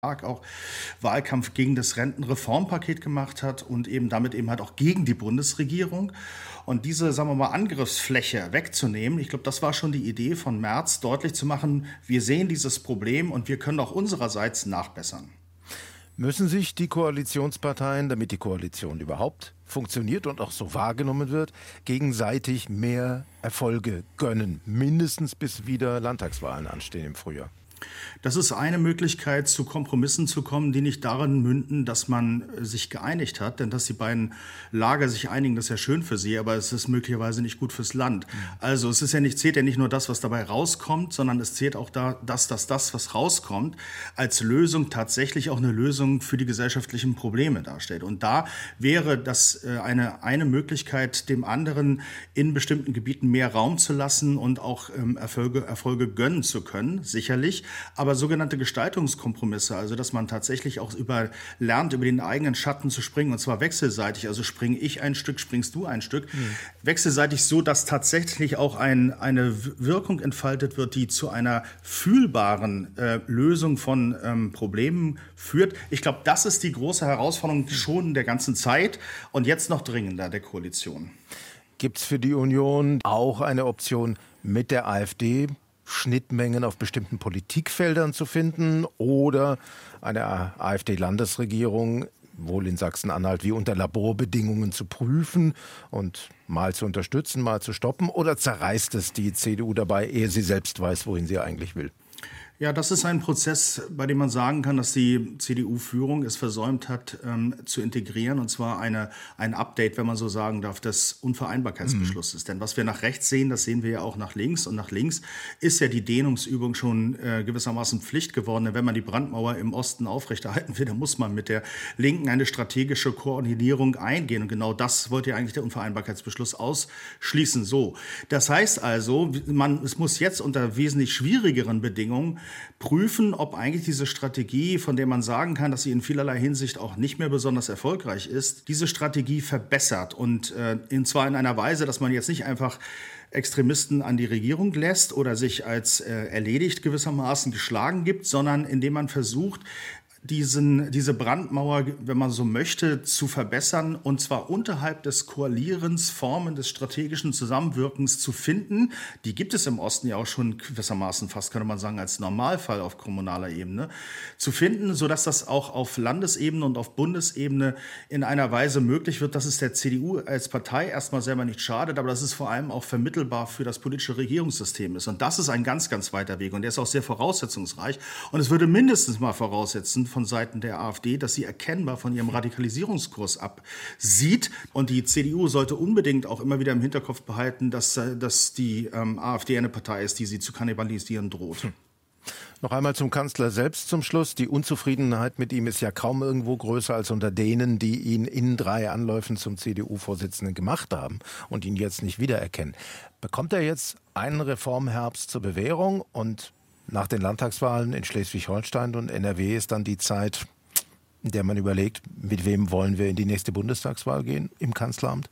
auch Wahlkampf gegen das Rentenreformpaket gemacht hat und eben damit eben halt auch gegen die Bundesregierung. Und diese, sagen wir mal, Angriffsfläche wegzunehmen, ich glaube, das war schon die Idee von Merz, deutlich zu machen, wir sehen dieses Problem und wir können auch unsererseits nachbessern. Müssen sich die Koalitionsparteien, damit die Koalition überhaupt funktioniert und auch so wahrgenommen wird, gegenseitig mehr Erfolge gönnen, mindestens bis wieder Landtagswahlen anstehen im Frühjahr? Das ist eine Möglichkeit, zu Kompromissen zu kommen, die nicht darin münden, dass man sich geeinigt hat. Denn dass die beiden Lager sich einigen, das ist ja schön für sie, aber es ist möglicherweise nicht gut fürs Land. Also es ist ja nicht, zählt ja nicht nur das, was dabei rauskommt, sondern es zählt auch dass das, was rauskommt, als Lösung tatsächlich auch eine Lösung für die gesellschaftlichen Probleme darstellt. Und da wäre das eine Möglichkeit, dem anderen in bestimmten Gebieten mehr Raum zu lassen und auch Erfolge gönnen zu können, sicherlich. Aber sogenannte Gestaltungskompromisse, also dass man tatsächlich auch lernt, über den eigenen Schatten zu springen, und zwar wechselseitig, also springe ich ein Stück, springst du ein Stück, wechselseitig so, dass tatsächlich auch eine Wirkung entfaltet wird, die zu einer fühlbaren Lösung von Problemen führt. Ich glaube, das ist die große Herausforderung schon der ganzen Zeit und jetzt noch dringender der Koalition. Gibt es für die Union auch eine Option, mit der AfD Schnittmengen auf bestimmten Politikfeldern zu finden oder eine AfD-Landesregierung, wohl in Sachsen-Anhalt, wie unter Laborbedingungen zu prüfen und mal zu unterstützen, mal zu stoppen? Oder zerreißt es die CDU dabei, ehe sie selbst weiß, wohin sie eigentlich will? Ja, das ist ein Prozess, bei dem man sagen kann, dass die CDU-Führung es versäumt hat, zu integrieren, und zwar ein Update, wenn man so sagen darf, des Unvereinbarkeitsbeschlusses. Denn was wir nach rechts sehen, das sehen wir ja auch nach links. Und nach links ist ja die Dehnungsübung schon gewissermaßen Pflicht geworden. Denn wenn man die Brandmauer im Osten aufrechterhalten will, dann muss man mit der Linken eine strategische Koordinierung eingehen. Und genau das wollte ja eigentlich der Unvereinbarkeitsbeschluss ausschließen. So, das heißt also, es muss jetzt unter wesentlich schwierigeren Bedingungen prüfen, ob eigentlich diese Strategie, von der man sagen kann, dass sie in vielerlei Hinsicht auch nicht mehr besonders erfolgreich ist, diese Strategie verbessert. Und zwar in einer Weise, dass man jetzt nicht einfach Extremisten an die Regierung lässt oder sich als erledigt gewissermaßen geschlagen gibt, sondern indem man versucht, diese Brandmauer, wenn man so möchte, zu verbessern, und zwar unterhalb des Koalierens Formen des strategischen Zusammenwirkens zu finden. Die gibt es im Osten ja auch schon gewissermaßen fast, könnte man sagen, als Normalfall auf kommunaler Ebene zu finden, sodass das auch auf Landesebene und auf Bundesebene in einer Weise möglich wird, dass es der CDU als Partei erstmal selber nicht schadet, aber dass es vor allem auch vermittelbar für das politische Regierungssystem ist. Und das ist ein ganz, ganz weiter Weg, und der ist auch sehr voraussetzungsreich, und es würde mindestens mal voraussetzen von Seiten der AfD, dass sie erkennbar von ihrem Radikalisierungskurs absieht. Und die CDU sollte unbedingt auch immer wieder im Hinterkopf behalten, dass die AfD eine Partei ist, die sie zu kannibalisieren droht. Noch einmal zum Kanzler selbst zum Schluss. Die Unzufriedenheit mit ihm ist ja kaum irgendwo größer als unter denen, die ihn in 3 Anläufen zum CDU-Vorsitzenden gemacht haben und ihn jetzt nicht wiedererkennen. Bekommt er jetzt einen Reformherbst zur Bewährung, und nach den Landtagswahlen in Schleswig-Holstein und NRW ist dann die Zeit, in der man überlegt, mit wem wollen wir in die nächste Bundestagswahl gehen im Kanzleramt?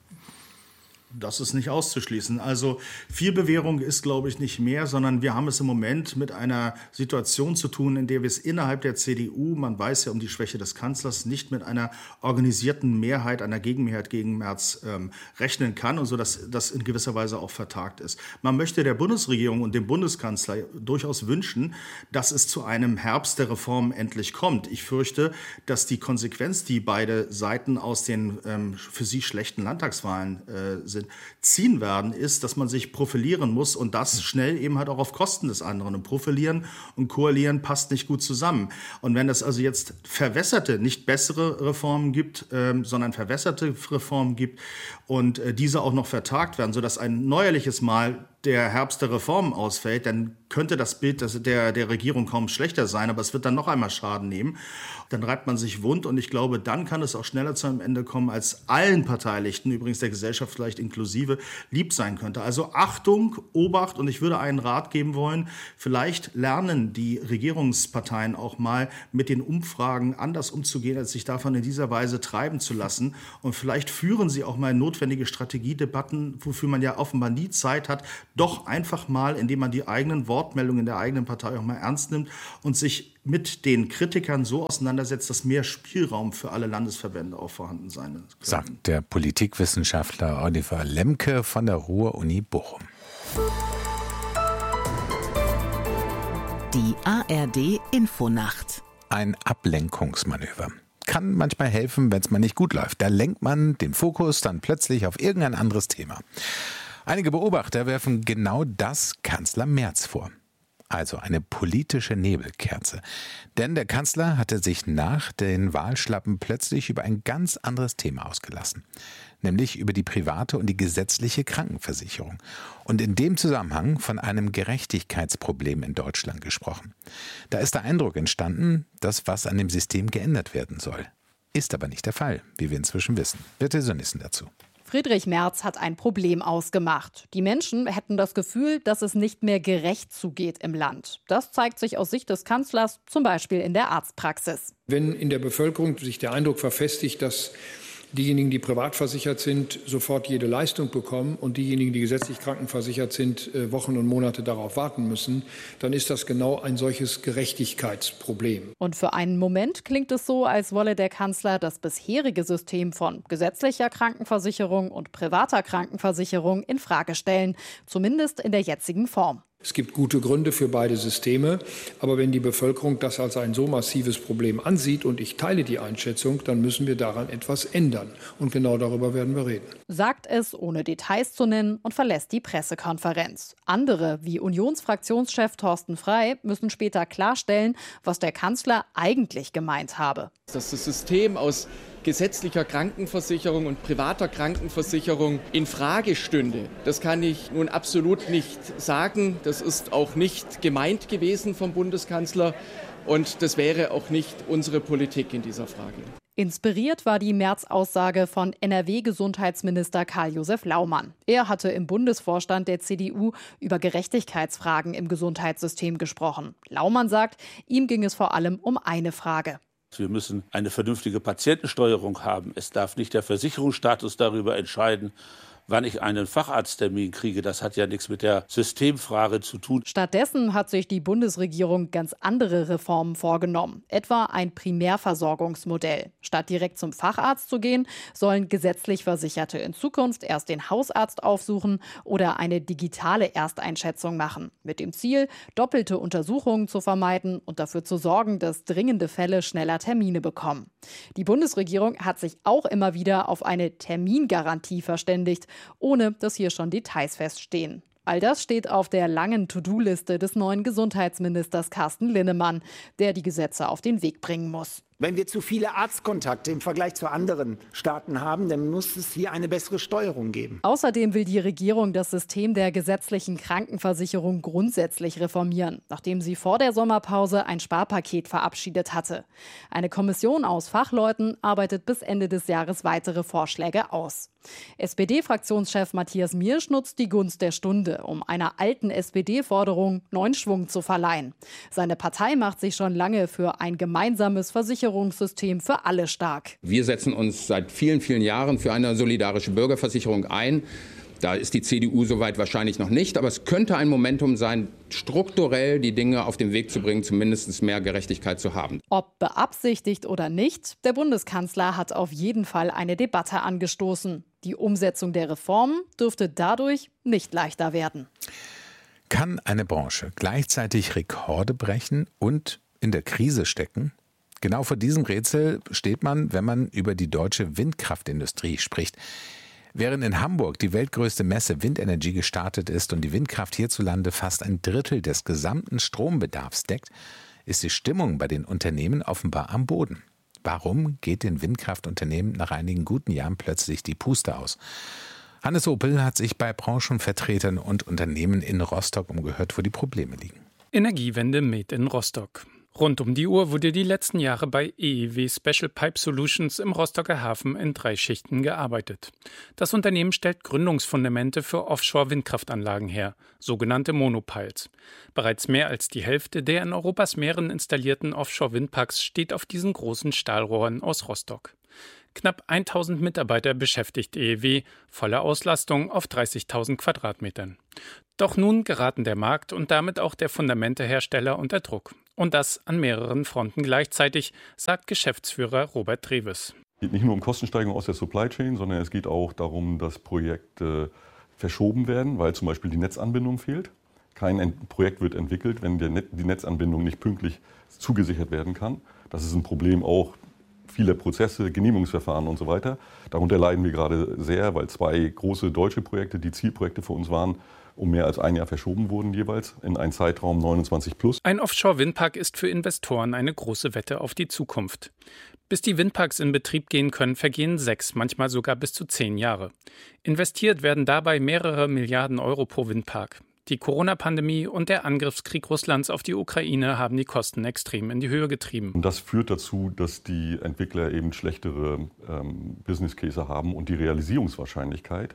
Das ist nicht auszuschließen. Also viel Bewährung ist, glaube ich, nicht mehr, sondern wir haben es im Moment mit einer Situation zu tun, in der wir es innerhalb der CDU, man weiß ja um die Schwäche des Kanzlers, nicht mit einer organisierten Mehrheit, einer Gegenmehrheit gegen Merz rechnen kann, und so, dass das in gewisser Weise auch vertagt ist. Man möchte der Bundesregierung und dem Bundeskanzler durchaus wünschen, dass es zu einem Herbst der Reform endlich kommt. Ich fürchte, dass die Konsequenz, die beide Seiten aus den für sie schlechten Landtagswahlen ziehen werden, ist, dass man sich profilieren muss, und das schnell eben halt auch auf Kosten des anderen. Und profilieren und koalieren passt nicht gut zusammen. Und wenn es also jetzt verwässerte, nicht bessere Reformen gibt, sondern verwässerte Reformen gibt und diese auch noch vertagt werden, sodass ein neuerliches Mal der Herbst der Reformen ausfällt, dann könnte das Bild der Regierung kaum schlechter sein, aber es wird dann noch einmal Schaden nehmen. Dann reibt man sich wund, und ich glaube, dann kann es auch schneller zu einem Ende kommen, als allen Beteiligten, übrigens der Gesellschaft vielleicht inklusive, lieb sein könnte. Also Achtung, Obacht, und ich würde einen Rat geben wollen, vielleicht lernen die Regierungsparteien auch mal mit den Umfragen anders umzugehen, als sich davon in dieser Weise treiben zu lassen, und vielleicht führen sie auch mal notwendige Strategiedebatten, wofür man ja offenbar nie Zeit hat, doch einfach mal, indem man die eigenen Wortmeldungen in der eigenen Partei auch mal ernst nimmt und sich mit den Kritikern so auseinandersetzt, dass mehr Spielraum für alle Landesverbände auch vorhanden sein kann. Sagt der Politikwissenschaftler Oliver Lemke von der Ruhr-Uni Bochum. Die ARD-Infonacht. Ein Ablenkungsmanöver. Kann manchmal helfen, wenn es mal nicht gut läuft. Da lenkt man den Fokus dann plötzlich auf irgendein anderes Thema. Einige Beobachter werfen genau das Kanzler Merz vor. Also eine politische Nebelkerze. Denn der Kanzler hatte sich nach den Wahlschlappen plötzlich über ein ganz anderes Thema ausgelassen. Nämlich über die private und die gesetzliche Krankenversicherung. Und in dem Zusammenhang von einem Gerechtigkeitsproblem in Deutschland gesprochen. Da ist der Eindruck entstanden, dass was an dem System geändert werden soll. Ist aber nicht der Fall, wie wir inzwischen wissen. Birte Sönnigsen dazu. Friedrich Merz hat ein Problem ausgemacht. Die Menschen hätten das Gefühl, dass es nicht mehr gerecht zugeht im Land. Das zeigt sich aus Sicht des Kanzlers zum Beispiel in der Arztpraxis. Wenn in der Bevölkerung sich der Eindruck verfestigt, dass diejenigen, die privat versichert sind, sofort jede Leistung bekommen und diejenigen, die gesetzlich krankenversichert sind, Wochen und Monate darauf warten müssen, dann ist das genau ein solches Gerechtigkeitsproblem. Und für einen Moment klingt es so, als wolle der Kanzler das bisherige System von gesetzlicher Krankenversicherung und privater Krankenversicherung in Frage stellen, zumindest in der jetzigen Form. Es gibt gute Gründe für beide Systeme, aber wenn die Bevölkerung das als ein so massives Problem ansieht, und ich teile die Einschätzung, dann müssen wir daran etwas ändern. Und genau darüber werden wir reden. Sagt es, ohne Details zu nennen, und verlässt die Pressekonferenz. Andere, wie Unionsfraktionschef Thorsten Frey, müssen später klarstellen, was der Kanzler eigentlich gemeint habe. Dass das System aus gesetzlicher Krankenversicherung und privater Krankenversicherung in Frage stünde, das kann ich nun absolut nicht sagen. Das ist auch nicht gemeint gewesen vom Bundeskanzler und das wäre auch nicht unsere Politik in dieser Frage. Inspiriert war die Merz-Aussage von NRW-Gesundheitsminister Karl-Josef Laumann. Er hatte im Bundesvorstand der CDU über Gerechtigkeitsfragen im Gesundheitssystem gesprochen. Laumann sagt, ihm ging es vor allem um eine Frage. Wir müssen eine vernünftige Patientensteuerung haben. Es darf nicht der Versicherungsstatus darüber entscheiden, wann ich einen Facharzttermin kriege. Das hat ja nichts mit der Systemfrage zu tun. Stattdessen hat sich die Bundesregierung ganz andere Reformen vorgenommen. Etwa ein Primärversorgungsmodell. Statt direkt zum Facharzt zu gehen, sollen gesetzlich Versicherte in Zukunft erst den Hausarzt aufsuchen oder eine digitale Ersteinschätzung machen. Mit dem Ziel, doppelte Untersuchungen zu vermeiden und dafür zu sorgen, dass dringende Fälle schneller Termine bekommen. Die Bundesregierung hat sich auch immer wieder auf eine Termingarantie verständigt, ohne dass hier schon Details feststehen. All das steht auf der langen To-Do-Liste des neuen Gesundheitsministers Carsten Linnemann, der die Gesetze auf den Weg bringen muss. Wenn wir zu viele Arztkontakte im Vergleich zu anderen Staaten haben, dann muss es hier eine bessere Steuerung geben. Außerdem will die Regierung das System der gesetzlichen Krankenversicherung grundsätzlich reformieren, nachdem sie vor der Sommerpause ein Sparpaket verabschiedet hatte. Eine Kommission aus Fachleuten arbeitet bis Ende des Jahres weitere Vorschläge aus. SPD-Fraktionschef Matthias Miersch nutzt die Gunst der Stunde, um einer alten SPD-Forderung neuen Schwung zu verleihen. Seine Partei macht sich schon lange für ein gemeinsames Versicherungssystem für alle stark. Wir setzen uns seit vielen, vielen Jahren für eine solidarische Bürgerversicherung ein. Da ist die CDU soweit wahrscheinlich noch nicht, aber es könnte ein Momentum sein, strukturell die Dinge auf den Weg zu bringen, zumindest mehr Gerechtigkeit zu haben. Ob beabsichtigt oder nicht, der Bundeskanzler hat auf jeden Fall eine Debatte angestoßen. Die Umsetzung der Reformen dürfte dadurch nicht leichter werden. Kann eine Branche gleichzeitig Rekorde brechen und in der Krise stecken? Genau vor diesem Rätsel steht man, wenn man über die deutsche Windkraftindustrie spricht. Während in Hamburg die weltgrößte Messe Windenergie gestartet ist und die Windkraft hierzulande fast ein Drittel des gesamten Strombedarfs deckt, ist die Stimmung bei den Unternehmen offenbar am Boden. Warum geht den Windkraftunternehmen nach einigen guten Jahren plötzlich die Puste aus? Hannes Opel hat sich bei Branchenvertretern und Unternehmen in Rostock umgehört, wo die Probleme liegen. Energiewende made in Rostock. Rund um die Uhr wurde die letzten Jahre bei EEW Special Pipe Solutions im Rostocker Hafen in 3 Schichten gearbeitet. Das Unternehmen stellt Gründungsfundamente für Offshore-Windkraftanlagen her, sogenannte Monopiles. Bereits mehr als die Hälfte der in Europas Meeren installierten Offshore-Windparks steht auf diesen großen Stahlrohren aus Rostock. Knapp 1000 Mitarbeiter beschäftigt EEW, volle Auslastung auf 30.000 Quadratmetern. Doch nun geraten der Markt und damit auch der Fundamentehersteller unter Druck. Und das an mehreren Fronten gleichzeitig, sagt Geschäftsführer Robert Treves. Es geht nicht nur um Kostensteigerung aus der Supply Chain, sondern es geht auch darum, dass Projekte verschoben werden, weil zum Beispiel die Netzanbindung fehlt. Kein Projekt wird entwickelt, wenn die Netzanbindung nicht pünktlich zugesichert werden kann. Das ist ein Problem auch vieler Prozesse, Genehmigungsverfahren und so weiter. Darunter leiden wir gerade sehr, weil 2 große deutsche Projekte, die Zielprojekte für uns waren, um mehr als ein Jahr verschoben wurden jeweils in einen Zeitraum 29+. Ein Offshore-Windpark ist für Investoren eine große Wette auf die Zukunft. Bis die Windparks in Betrieb gehen können, vergehen 6, manchmal sogar bis zu 10 Jahre. Investiert werden dabei mehrere Milliarden Euro pro Windpark. Die Corona-Pandemie und der Angriffskrieg Russlands auf die Ukraine haben die Kosten extrem in die Höhe getrieben. Und das führt dazu, dass die Entwickler eben schlechtere Business Case haben und die Realisierungswahrscheinlichkeit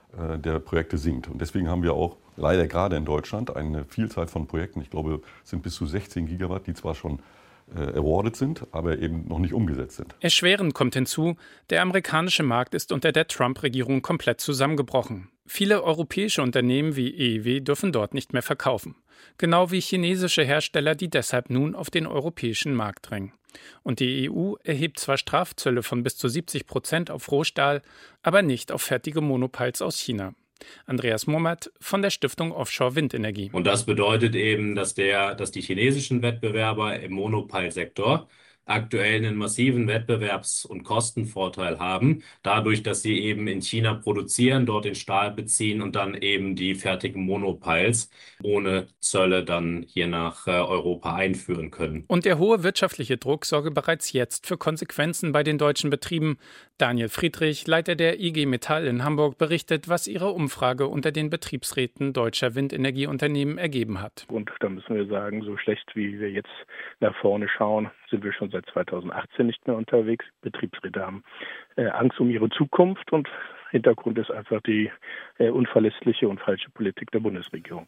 der Projekte sinkt. Und deswegen haben wir auch leider gerade in Deutschland eine Vielzahl von Projekten, ich glaube, es sind bis zu 16 Gigawatt, die zwar schon awarded sind, aber eben noch nicht umgesetzt sind. Erschwerend kommt hinzu, der amerikanische Markt ist unter der Trump-Regierung komplett zusammengebrochen. Viele europäische Unternehmen wie EEW dürfen dort nicht mehr verkaufen. Genau wie chinesische Hersteller, die deshalb nun auf den europäischen Markt drängen. Und die EU erhebt zwar Strafzölle von bis zu 70% auf Rohstahl, aber nicht auf fertige Monopiles aus China. Andreas Mummert von der Stiftung Offshore Windenergie. Und das bedeutet eben, dass die chinesischen Wettbewerber im Monopile-Sektor aktuell einen massiven Wettbewerbs- und Kostenvorteil haben, dadurch, dass sie eben in China produzieren, dort den Stahl beziehen und dann eben die fertigen Monopiles ohne Zölle dann hier nach Europa einführen können. Und der hohe wirtschaftliche Druck sorge bereits jetzt für Konsequenzen bei den deutschen Betrieben. Daniel Friedrich, Leiter der IG Metall in Hamburg, berichtet, was ihre Umfrage unter den Betriebsräten deutscher Windenergieunternehmen ergeben hat. Und da müssen wir sagen, so schlecht wie wir jetzt nach vorne schauen, sind wir schon seit 2018 nicht mehr unterwegs. Betriebsräte haben Angst um ihre Zukunft und Hintergrund ist einfach die unverlässliche und falsche Politik der Bundesregierung.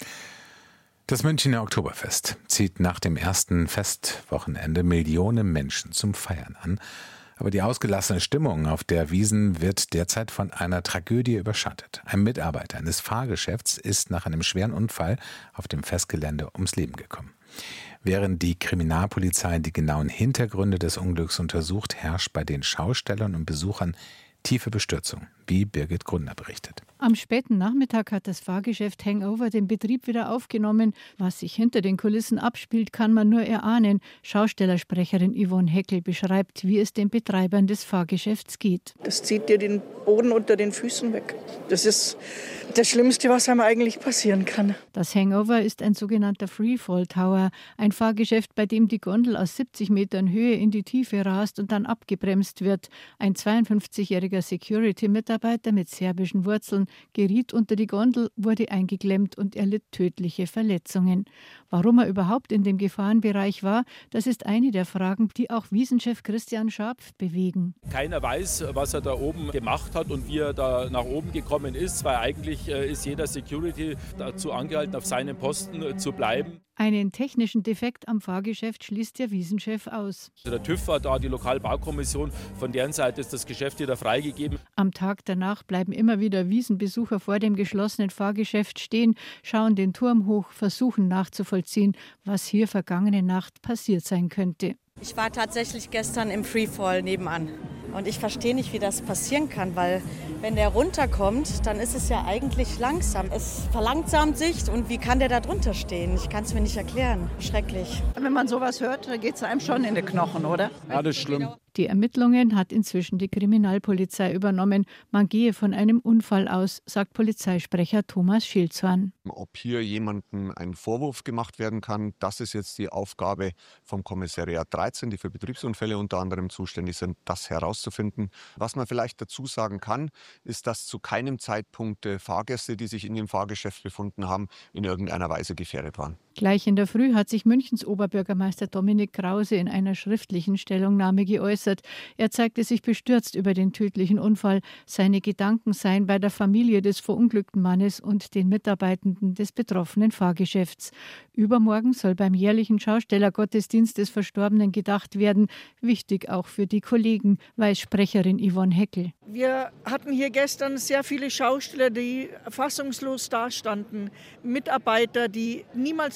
Das Münchner Oktoberfest zieht nach dem ersten Festwochenende Millionen Menschen zum Feiern an. Aber die ausgelassene Stimmung auf der Wiesn wird derzeit von einer Tragödie überschattet. Ein Mitarbeiter eines Fahrgeschäfts ist nach einem schweren Unfall auf dem Festgelände ums Leben gekommen. Während die Kriminalpolizei die genauen Hintergründe des Unglücks untersucht, herrscht bei den Schaustellern und Besuchern tiefe Bestürzung, wie Birgit Grunder berichtet. Am späten Nachmittag hat das Fahrgeschäft Hangover den Betrieb wieder aufgenommen. Was sich hinter den Kulissen abspielt, kann man nur erahnen. Schaustellersprecherin Yvonne Heckel beschreibt, wie es den Betreibern des Fahrgeschäfts geht. Das zieht dir den Boden unter den Füßen weg. Das ist das Schlimmste, was einem eigentlich passieren kann. Das Hangover ist ein sogenannter Freefall Tower, ein Fahrgeschäft, bei dem die Gondel aus 70 Metern Höhe in die Tiefe rast und dann abgebremst wird. Ein 52-jähriger Security-Mitarbeiter mit serbischen Wurzeln geriet unter die Gondel, wurde eingeklemmt und erlitt tödliche Verletzungen. Warum er überhaupt in dem Gefahrenbereich war, das ist eine der Fragen, die auch Wiesenchef Christian Scharpf bewegen. Keiner weiß, was er da oben gemacht hat und wie er da nach oben gekommen ist, weil eigentlich ist jeder Security dazu angehalten, auf seinem Posten zu bleiben. Einen technischen Defekt am Fahrgeschäft schließt der Wiesenchef aus. Der TÜV war da, die Lokalbaukommission, von deren Seite ist das Geschäft wieder freigegeben. Am Tag danach bleiben immer wieder Wiesenbesucher vor dem geschlossenen Fahrgeschäft stehen, schauen den Turm hoch, versuchen nachzuvollziehen, was hier vergangene Nacht passiert sein könnte. Ich war tatsächlich gestern im Freefall nebenan. Und ich verstehe nicht, wie das passieren kann, weil wenn der runterkommt, dann ist es ja eigentlich langsam. Es verlangsamt sich und wie kann der da drunter stehen? Ich kann es mir nicht erklären. Schrecklich. Wenn man sowas hört, dann geht es einem schon in die Knochen, oder? Ja, das ist schlimm. Die Ermittlungen hat inzwischen die Kriminalpolizei übernommen. Man gehe von einem Unfall aus, sagt Polizeisprecher Thomas Schilzhorn. Ob hier jemandem ein Vorwurf gemacht werden kann, das ist jetzt die Aufgabe vom Kommissariat 13, die für Betriebsunfälle unter anderem zuständig sind, das herauszufinden. Was man vielleicht dazu sagen kann, ist, dass zu keinem Zeitpunkt Fahrgäste, die sich in dem Fahrgeschäft befunden haben, in irgendeiner Weise gefährdet waren. Gleich in der Früh hat sich Münchens Oberbürgermeister Dominik Krause in einer schriftlichen Stellungnahme geäußert. Er zeigte sich bestürzt über den tödlichen Unfall. Seine Gedanken seien bei der Familie des verunglückten Mannes und den Mitarbeitenden des betroffenen Fahrgeschäfts. Übermorgen soll beim jährlichen Schaustellergottesdienst des Verstorbenen gedacht werden. Wichtig auch für die Kollegen, weiß Sprecherin Yvonne Heckel. Wir hatten hier gestern sehr viele Schausteller, die fassungslos dastanden. Mitarbeiter, die niemals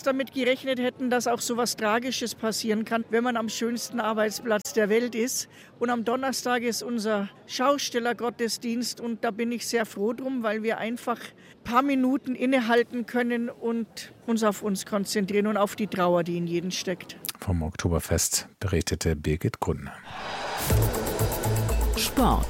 damit gerechnet hätten, dass auch so was Tragisches passieren kann, wenn man am schönsten Arbeitsplatz der Welt ist. Und am Donnerstag ist unser Schaustellergottesdienst und da bin ich sehr froh drum, weil wir einfach ein paar Minuten innehalten können und uns auf uns konzentrieren und auf die Trauer, die in jedem steckt. Vom Oktoberfest berichtete Birgit Grundner. Sport.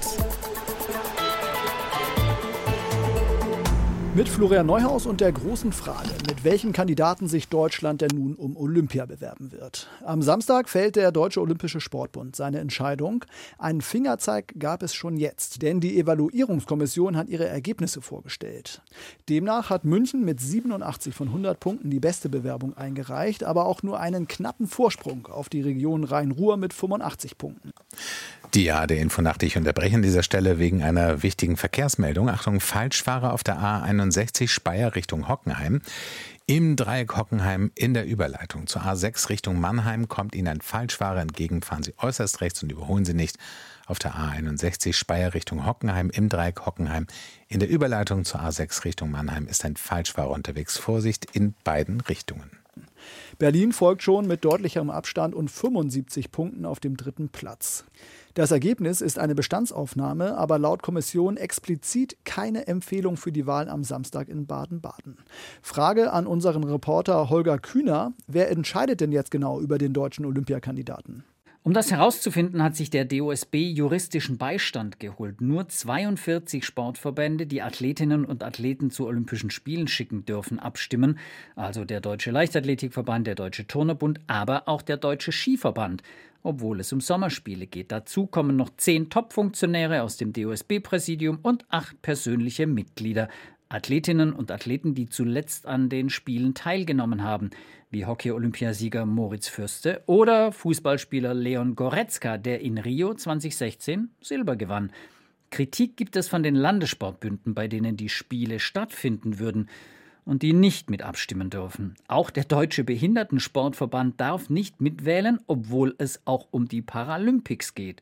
Mit Florian Neuhaus und der großen Frage, mit welchen Kandidaten sich Deutschland denn nun um Olympia bewerben wird. Am Samstag fällt der Deutsche Olympische Sportbund seine Entscheidung. Einen Fingerzeig gab es schon jetzt, denn die Evaluierungskommission hat ihre Ergebnisse vorgestellt. Demnach hat München mit 87 von 100 Punkten die beste Bewerbung eingereicht, aber auch nur einen knappen Vorsprung auf die Region Rhein-Ruhr mit 85 Punkten. Die ARD-Infonacht, ich unterbreche an dieser Stelle wegen einer wichtigen Verkehrsmeldung. Achtung, Falschfahrer auf der A61 Speyer Richtung Hockenheim. Im Dreieck Hockenheim in der Überleitung zur A6 Richtung Mannheim kommt Ihnen ein Falschfahrer entgegen. Fahren Sie äußerst rechts und überholen Sie nicht. Auf der A61 Speyer Richtung Hockenheim im Dreieck Hockenheim. In der Überleitung zur A6 Richtung Mannheim ist ein Falschfahrer unterwegs. Vorsicht in beiden Richtungen. Berlin folgt schon mit deutlicherem Abstand und 75 Punkten auf dem 3. Platz. Das Ergebnis ist eine Bestandsaufnahme, aber laut Kommission explizit keine Empfehlung für die Wahl am Samstag in Baden-Baden. Frage an unseren Reporter Holger Kühner: Wer entscheidet denn jetzt genau über den deutschen Olympiakandidaten? Um das herauszufinden, hat sich der DOSB juristischen Beistand geholt. Nur 42 Sportverbände, die Athletinnen und Athleten zu Olympischen Spielen schicken dürfen, abstimmen. Also der Deutsche Leichtathletikverband, der Deutsche Turnerbund, aber auch der Deutsche Skiverband, obwohl es um Sommerspiele geht. Dazu kommen noch 10 Top-Funktionäre aus dem DOSB-Präsidium und 8 persönliche Mitglieder. Athletinnen und Athleten, die zuletzt an den Spielen teilgenommen haben, wie Hockey-Olympiasieger Moritz Fürste oder Fußballspieler Leon Goretzka, der in Rio 2016 Silber gewann. Kritik gibt es von den Landessportbünden, bei denen die Spiele stattfinden würden und die nicht mit abstimmen dürfen. Auch der Deutsche Behindertensportverband darf nicht mitwählen, obwohl es auch um die Paralympics geht.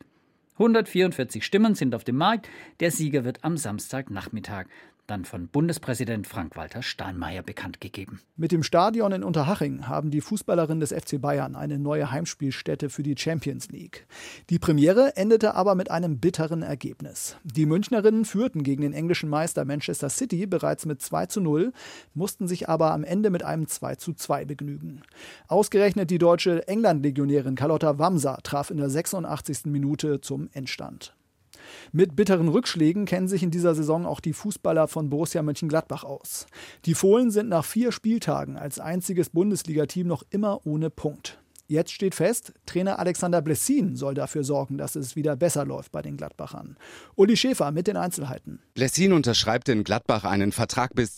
144 Stimmen sind auf dem Markt. Der Sieger wird am Samstagnachmittag dann von Bundespräsident Frank-Walter Steinmeier bekannt gegeben. Mit dem Stadion in Unterhaching haben die Fußballerinnen des FC Bayern eine neue Heimspielstätte für die Champions League. Die Premiere endete aber mit einem bitteren Ergebnis. Die Münchnerinnen führten gegen den englischen Meister Manchester City bereits mit 2:0, mussten sich aber am Ende mit einem 2:2 begnügen. Ausgerechnet die deutsche England-Legionärin Carlotta Wamser traf in der 86. Minute zum Endstand. Mit bitteren Rückschlägen kennen sich in dieser Saison auch die Fußballer von Borussia Mönchengladbach aus. Die Fohlen sind nach 4 Spieltagen als einziges Bundesligateam noch immer ohne Punkt. Jetzt steht fest, Trainer Alexander Blessin soll dafür sorgen, dass es wieder besser läuft bei den Gladbachern. Uli Schäfer mit den Einzelheiten. Blessin unterschreibt in Gladbach einen Vertrag bis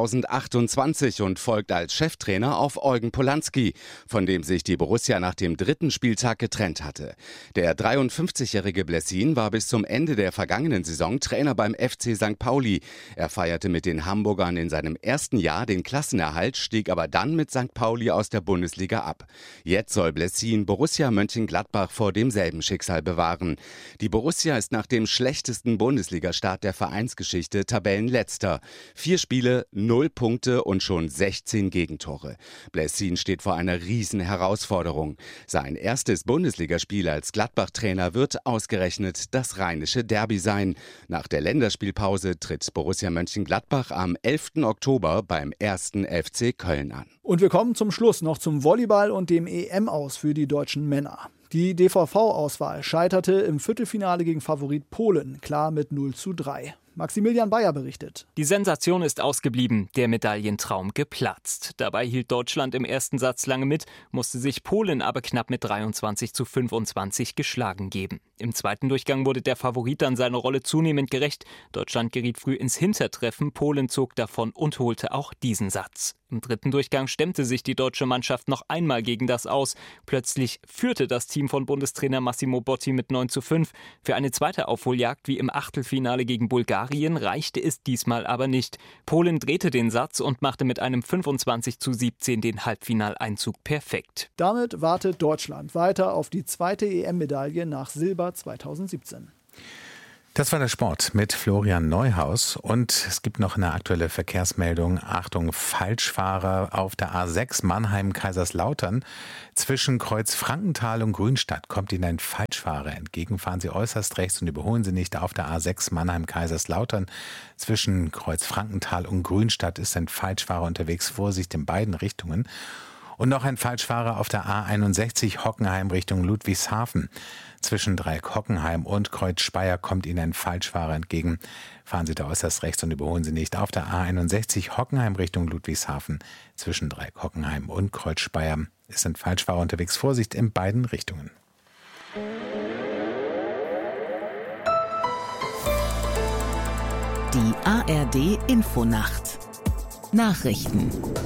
2028 und folgt als Cheftrainer auf Eugen Polanski, von dem sich die Borussia nach dem 3. Spieltag getrennt hatte. Der 53-jährige Blessin war bis zum Ende der vergangenen Saison Trainer beim FC St. Pauli. Er feierte mit den Hamburgern in seinem ersten Jahr den Klassenerhalt, stieg aber dann mit St. Pauli aus der Bundesliga ab. Jetzt soll Blessin Borussia Mönchengladbach vor demselben Schicksal bewahren. Die Borussia ist nach dem schlechtesten Bundesligastart der Vereinsgeschichte Tabellenletzter. 4 Spiele, 0 Punkte und schon 16 Gegentore. Blessin steht vor einer riesen Herausforderung. Sein erstes Bundesligaspiel als Gladbach-Trainer wird ausgerechnet das rheinische Derby sein. Nach der Länderspielpause tritt Borussia Mönchengladbach am 11. Oktober beim 1. FC Köln an. Und wir kommen zum Schluss noch zum Volleyball und dem EM-Aus für die deutschen Männer. Die DVV-Auswahl scheiterte im Viertelfinale gegen Favorit Polen, klar mit 0:3. Maximilian Bayer berichtet. Die Sensation ist ausgeblieben, der Medaillentraum geplatzt. Dabei hielt Deutschland im ersten Satz lange mit, musste sich Polen aber knapp mit 23:25 geschlagen geben. Im zweiten Durchgang wurde der Favorit dann seiner Rolle zunehmend gerecht. Deutschland geriet früh ins Hintertreffen, Polen zog davon und holte auch diesen Satz. Im dritten Durchgang stemmte sich die deutsche Mannschaft noch einmal gegen das Aus. Plötzlich führte das Team von Bundestrainer Massimo Botti mit 9:5. Für eine zweite Aufholjagd wie im Achtelfinale gegen Bulgarien reichte es diesmal aber nicht. Polen drehte den Satz und machte mit einem 25:17 den Halbfinaleinzug perfekt. Damit wartet Deutschland weiter auf die zweite EM-Medaille nach Silber 2017. Das war der Sport mit Florian Neuhaus und es gibt noch eine aktuelle Verkehrsmeldung. Achtung, Falschfahrer auf der A6 Mannheim-Kaiserslautern. Zwischen Kreuz Frankenthal und Grünstadt kommt Ihnen ein Falschfahrer entgegen. Fahren Sie äußerst rechts und überholen Sie nicht. Auf der A6 Mannheim-Kaiserslautern zwischen Kreuz Frankenthal und Grünstadt ist ein Falschfahrer unterwegs. Vorsicht in beiden Richtungen. Und noch ein Falschfahrer auf der A61 Hockenheim Richtung Ludwigshafen. Zwischen Dreieck Hockenheim und Kreuz Speyer kommt Ihnen ein Falschfahrer entgegen. Fahren Sie da äußerst rechts und überholen Sie nicht. Auf der A61 Hockenheim Richtung Ludwigshafen. Zwischen Dreieck Hockenheim und Kreuz Speyer ist ein Falschfahrer unterwegs. Vorsicht in beiden Richtungen. Die ARD Infonacht. Nachrichten.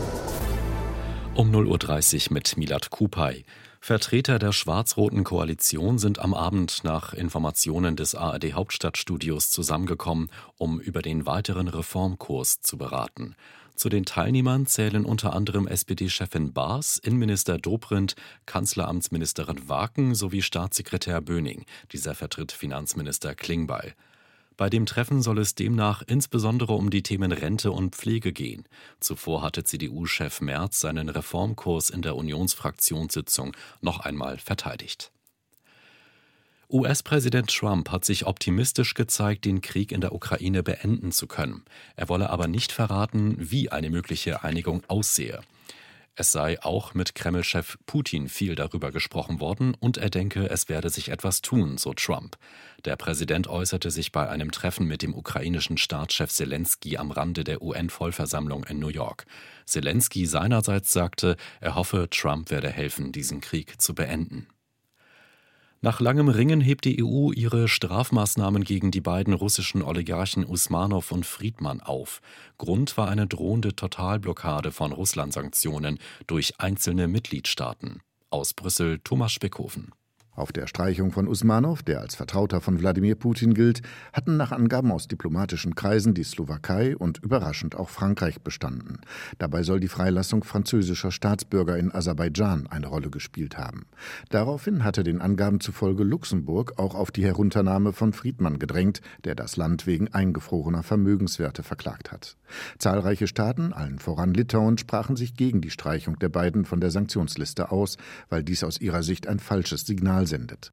Um 0:30 Uhr mit Milad Kupay. Vertreter der schwarz-roten Koalition sind am Abend nach Informationen des ARD-Hauptstadtstudios zusammengekommen, um über den weiteren Reformkurs zu beraten. Zu den Teilnehmern zählen unter anderem SPD-Chefin Baas, Innenminister Dobrindt, Kanzleramtsministerin Waken sowie Staatssekretär Böning. Dieser vertritt Finanzminister Klingbeil. Bei dem Treffen soll es demnach insbesondere um die Themen Rente und Pflege gehen. Zuvor hatte CDU-Chef Merz seinen Reformkurs in der Unionsfraktionssitzung noch einmal verteidigt. US-Präsident Trump hat sich optimistisch gezeigt, den Krieg in der Ukraine beenden zu können. Er wolle aber nicht verraten, wie eine mögliche Einigung aussehe. Es sei auch mit Kreml-Chef Putin viel darüber gesprochen worden und er denke, es werde sich etwas tun, so Trump. Der Präsident äußerte sich bei einem Treffen mit dem ukrainischen Staatschef Selenskyj am Rande der UN-Vollversammlung in New York. Selenskyj seinerseits sagte, er hoffe, Trump werde helfen, diesen Krieg zu beenden. Nach langem Ringen hebt die EU ihre Strafmaßnahmen gegen die beiden russischen Oligarchen Usmanow und Friedmann auf. Grund war eine drohende Totalblockade von Russland-Sanktionen durch einzelne Mitgliedstaaten. Aus Brüssel Thomas Speckhofen. Auf der Streichung von Usmanow, der als Vertrauter von Wladimir Putin gilt, hatten nach Angaben aus diplomatischen Kreisen die Slowakei und überraschend auch Frankreich bestanden. Dabei soll die Freilassung französischer Staatsbürger in Aserbaidschan eine Rolle gespielt haben. Daraufhin hatte den Angaben zufolge Luxemburg auch auf die Herunternahme von Friedmann gedrängt, der das Land wegen eingefrorener Vermögenswerte verklagt hat. Zahlreiche Staaten, allen voran Litauen, sprachen sich gegen die Streichung der beiden von der Sanktionsliste aus, weil dies aus ihrer Sicht ein falsches Signal sendet.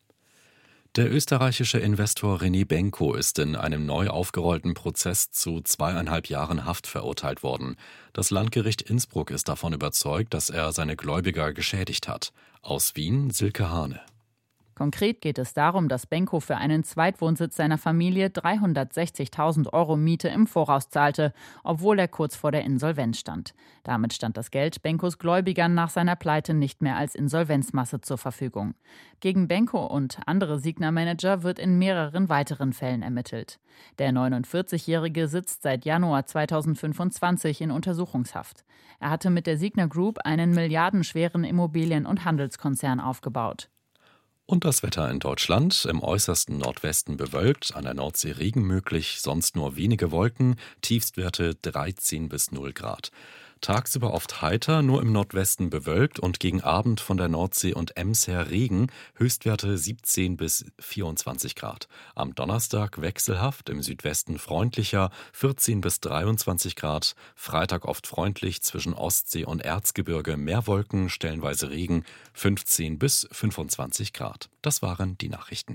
Der österreichische Investor René Benko ist in einem neu aufgerollten Prozess zu 2,5 Jahren Haft verurteilt worden. Das Landgericht Innsbruck ist davon überzeugt, dass er seine Gläubiger geschädigt hat. Aus Wien Silke Hane. Konkret geht es darum, dass Benko für einen Zweitwohnsitz seiner Familie 360.000 € Miete im Voraus zahlte, obwohl er kurz vor der Insolvenz stand. Damit stand das Geld Benkos Gläubigern nach seiner Pleite nicht mehr als Insolvenzmasse zur Verfügung. Gegen Benko und andere Signa-Manager wird in mehreren weiteren Fällen ermittelt. Der 49-Jährige sitzt seit Januar 2025 in Untersuchungshaft. Er hatte mit der Signa Group einen milliardenschweren Immobilien- und Handelskonzern aufgebaut. Und das Wetter in Deutschland, im äußersten Nordwesten bewölkt, an der Nordsee Regen möglich, sonst nur wenige Wolken, Tiefstwerte 13 bis 0 Grad. Tagsüber oft heiter, nur im Nordwesten bewölkt und gegen Abend von der Nordsee und Ems her Regen, Höchstwerte 17 bis 24 Grad. Am Donnerstag wechselhaft, im Südwesten freundlicher, 14 bis 23 Grad. Freitag oft freundlich, zwischen Ostsee und Erzgebirge mehr Wolken, stellenweise Regen, 15 bis 25 Grad. Das waren die Nachrichten.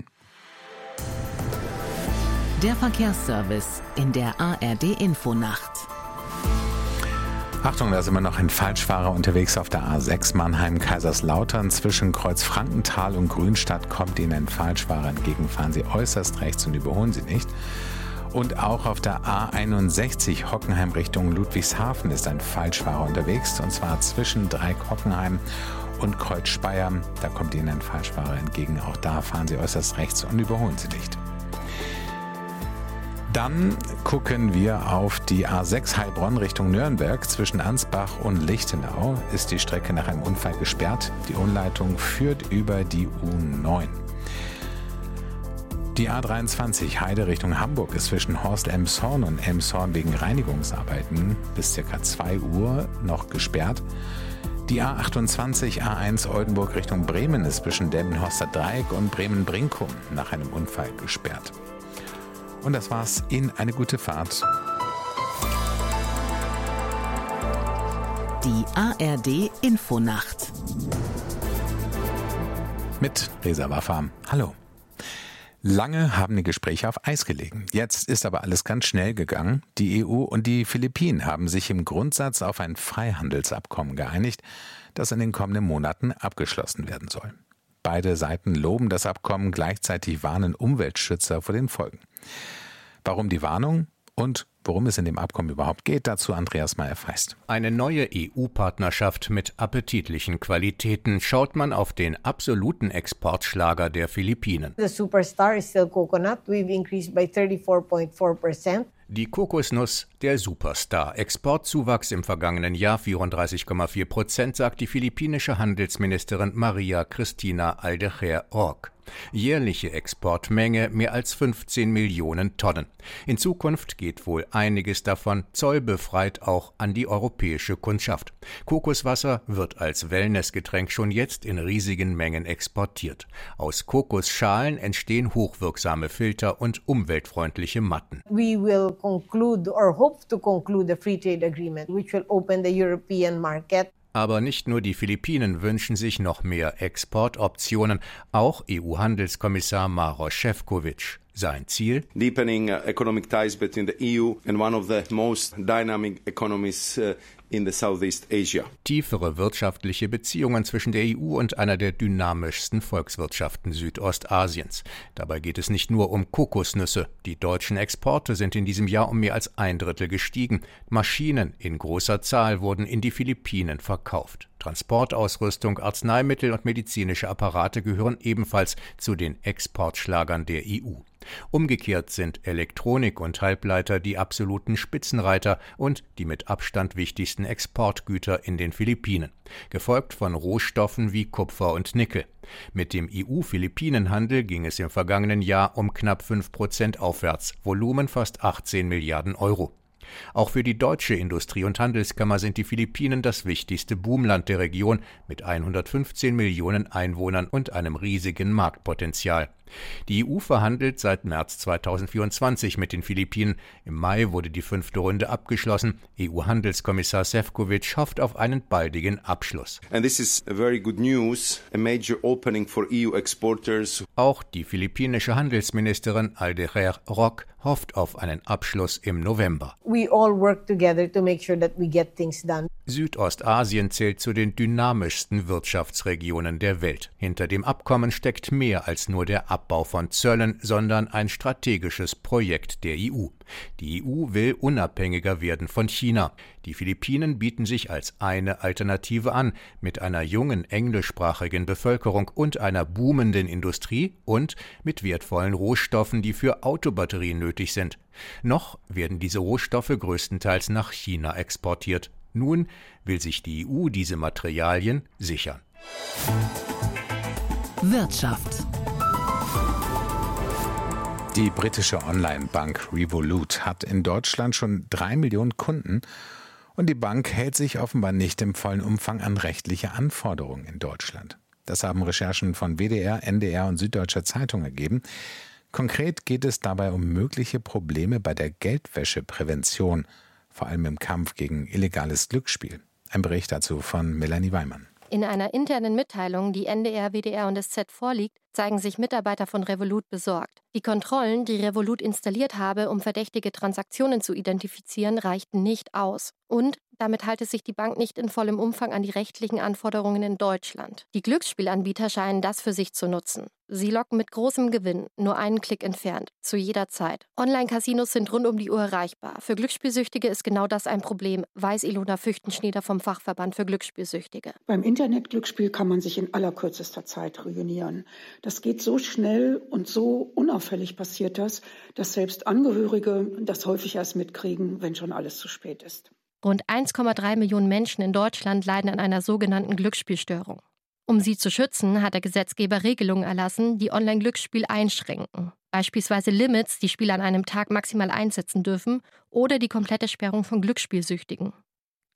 Der Verkehrsservice in der ARD Infonacht. Achtung, da ist immer noch ein Falschfahrer unterwegs auf der A6 Mannheim-Kaiserslautern. Zwischen Kreuz Frankenthal und Grünstadt kommt Ihnen ein Falschfahrer entgegen. Fahren Sie äußerst rechts und überholen Sie nicht. Und auch auf der A61 Hockenheim Richtung Ludwigshafen ist ein Falschfahrer unterwegs. Und zwar zwischen Dreieck Hockenheim und Kreuz Speyer. Da kommt Ihnen ein Falschfahrer entgegen. Auch da fahren Sie äußerst rechts und überholen Sie nicht. Dann gucken wir auf die A6 Heilbronn Richtung Nürnberg. Zwischen Ansbach und Lichtenau ist die Strecke nach einem Unfall gesperrt. Die Umleitung führt über die U9. Die A23 Heide Richtung Hamburg ist zwischen Horst-Elmshorn und Elmshorn wegen Reinigungsarbeiten bis ca. 2 Uhr noch gesperrt. Die A28 A1 Oldenburg Richtung Bremen ist zwischen Delmenhorster Dreieck und Bremen-Brinkum nach einem Unfall gesperrt. Und das war's. Ihnen eine gute Fahrt. Die ARD Infonacht mit Reza Wafam. Hallo. Lange haben die Gespräche auf Eis gelegen. Jetzt ist aber alles ganz schnell gegangen. Die EU und die Philippinen haben sich im Grundsatz auf ein Freihandelsabkommen geeinigt, das in den kommenden Monaten abgeschlossen werden soll. Beide Seiten loben das Abkommen, gleichzeitig warnen Umweltschützer vor den Folgen. Warum die Warnung und worum es in dem Abkommen überhaupt geht, dazu Andreas Meyer-Feist. Eine neue EU-Partnerschaft mit appetitlichen Qualitäten. Schaut man auf den absoluten Exportschlager der Philippinen. The superstar is still coconut. We've increased by 34.4%. Die Kokosnuss, der Superstar. Exportzuwachs im vergangenen Jahr 34,4%, sagt die philippinische Handelsministerin Maria Cristina Aldejer-Roque. Jährliche Exportmenge mehr als 15 Millionen Tonnen. In Zukunft geht wohl einiges davon zollbefreit auch an die europäische Kundschaft. Kokoswasser wird als Wellnessgetränk schon jetzt in riesigen Mengen exportiert. Aus Kokosschalen entstehen hochwirksame Filter und umweltfreundliche Matten. We will conclude or hope to conclude a free trade agreement which will open the European market. Aber nicht nur die Philippinen wünschen sich noch mehr Exportoptionen, auch EU-Handelskommissar Maroš Šefčovič. Sein Ziel? Deepening economic ties between the EU and one of the most dynamic economies in the Southeast Asia. Tiefere wirtschaftliche Beziehungen zwischen der EU und einer der dynamischsten Volkswirtschaften Südostasiens. Dabei geht es nicht nur um Kokosnüsse. Die deutschen Exporte sind in diesem Jahr um mehr als 1/3 gestiegen. Maschinen in großer Zahl wurden in die Philippinen verkauft. Transportausrüstung, Arzneimittel und medizinische Apparate gehören ebenfalls zu den Exportschlagern der EU. Umgekehrt sind Elektronik und Halbleiter die absoluten Spitzenreiter und die mit Abstand wichtigsten Exportgüter in den Philippinen, gefolgt von Rohstoffen wie Kupfer und Nickel. Mit dem EU-Philippinen-Handel ging es im vergangenen Jahr um knapp 5% aufwärts, Volumen fast 18 Milliarden Euro. Auch für die deutsche Industrie- und Handelskammer sind die Philippinen das wichtigste Boomland der Region mit 115 Millionen Einwohnern und einem riesigen Marktpotenzial. Die EU verhandelt seit März 2024 mit den Philippinen. Im Mai wurde die 5. Runde abgeschlossen. EU-Handelskommissar Šefčovič hofft auf einen baldigen Abschluss. And this is a very good news, a major opening for EU exporters. Auch die philippinische Handelsministerin Aldejer-Roque hofft auf einen Abschluss im November. We all work together to make sure that we get things done. Südostasien zählt zu den dynamischsten Wirtschaftsregionen der Welt. Hinter dem Abkommen steckt mehr als nur der Abbau von Zöllen, sondern ein strategisches Projekt der EU. Die EU will unabhängiger werden von China. Die Philippinen bieten sich als eine Alternative an, mit einer jungen englischsprachigen Bevölkerung und einer boomenden Industrie und mit wertvollen Rohstoffen, die für Autobatterien nötig sind. Noch werden diese Rohstoffe größtenteils nach China exportiert. Nun will sich die EU diese Materialien sichern. Wirtschaft. Die britische Online-Bank Revolut hat in Deutschland schon 3 Millionen Kunden und die Bank hält sich offenbar nicht im vollen Umfang an rechtliche Anforderungen in Deutschland. Das haben Recherchen von WDR, NDR und Süddeutscher Zeitung ergeben. Konkret geht es dabei um mögliche Probleme bei der Geldwäscheprävention, vor allem im Kampf gegen illegales Glücksspiel. Ein Bericht dazu von Melanie Weimann. In einer internen Mitteilung, die NDR, WDR und SZ vorliegt, zeigen sich Mitarbeiter von Revolut besorgt. Die Kontrollen, die Revolut installiert habe, um verdächtige Transaktionen zu identifizieren, reichten nicht aus. Und damit halte sich die Bank nicht in vollem Umfang an die rechtlichen Anforderungen in Deutschland. Die Glücksspielanbieter scheinen das für sich zu nutzen. Sie locken mit großem Gewinn, nur einen Klick entfernt, zu jeder Zeit. Online-Casinos sind rund um die Uhr erreichbar. Für Glücksspielsüchtige ist genau das ein Problem, weiß Ilona Füchtenschneider vom Fachverband für Glücksspielsüchtige. Beim Internetglücksspiel kann man sich in allerkürzester Zeit ruinieren. Das geht so schnell und so unauffällig passiert das, dass selbst Angehörige das häufig erst mitkriegen, wenn schon alles zu spät ist. Rund 1,3 Millionen Menschen in Deutschland leiden an einer sogenannten Glücksspielstörung. Um sie zu schützen, hat der Gesetzgeber Regelungen erlassen, die Online-Glücksspiel einschränken. Beispielsweise Limits, die Spieler an einem Tag maximal einsetzen dürfen, oder die komplette Sperrung von Glücksspielsüchtigen.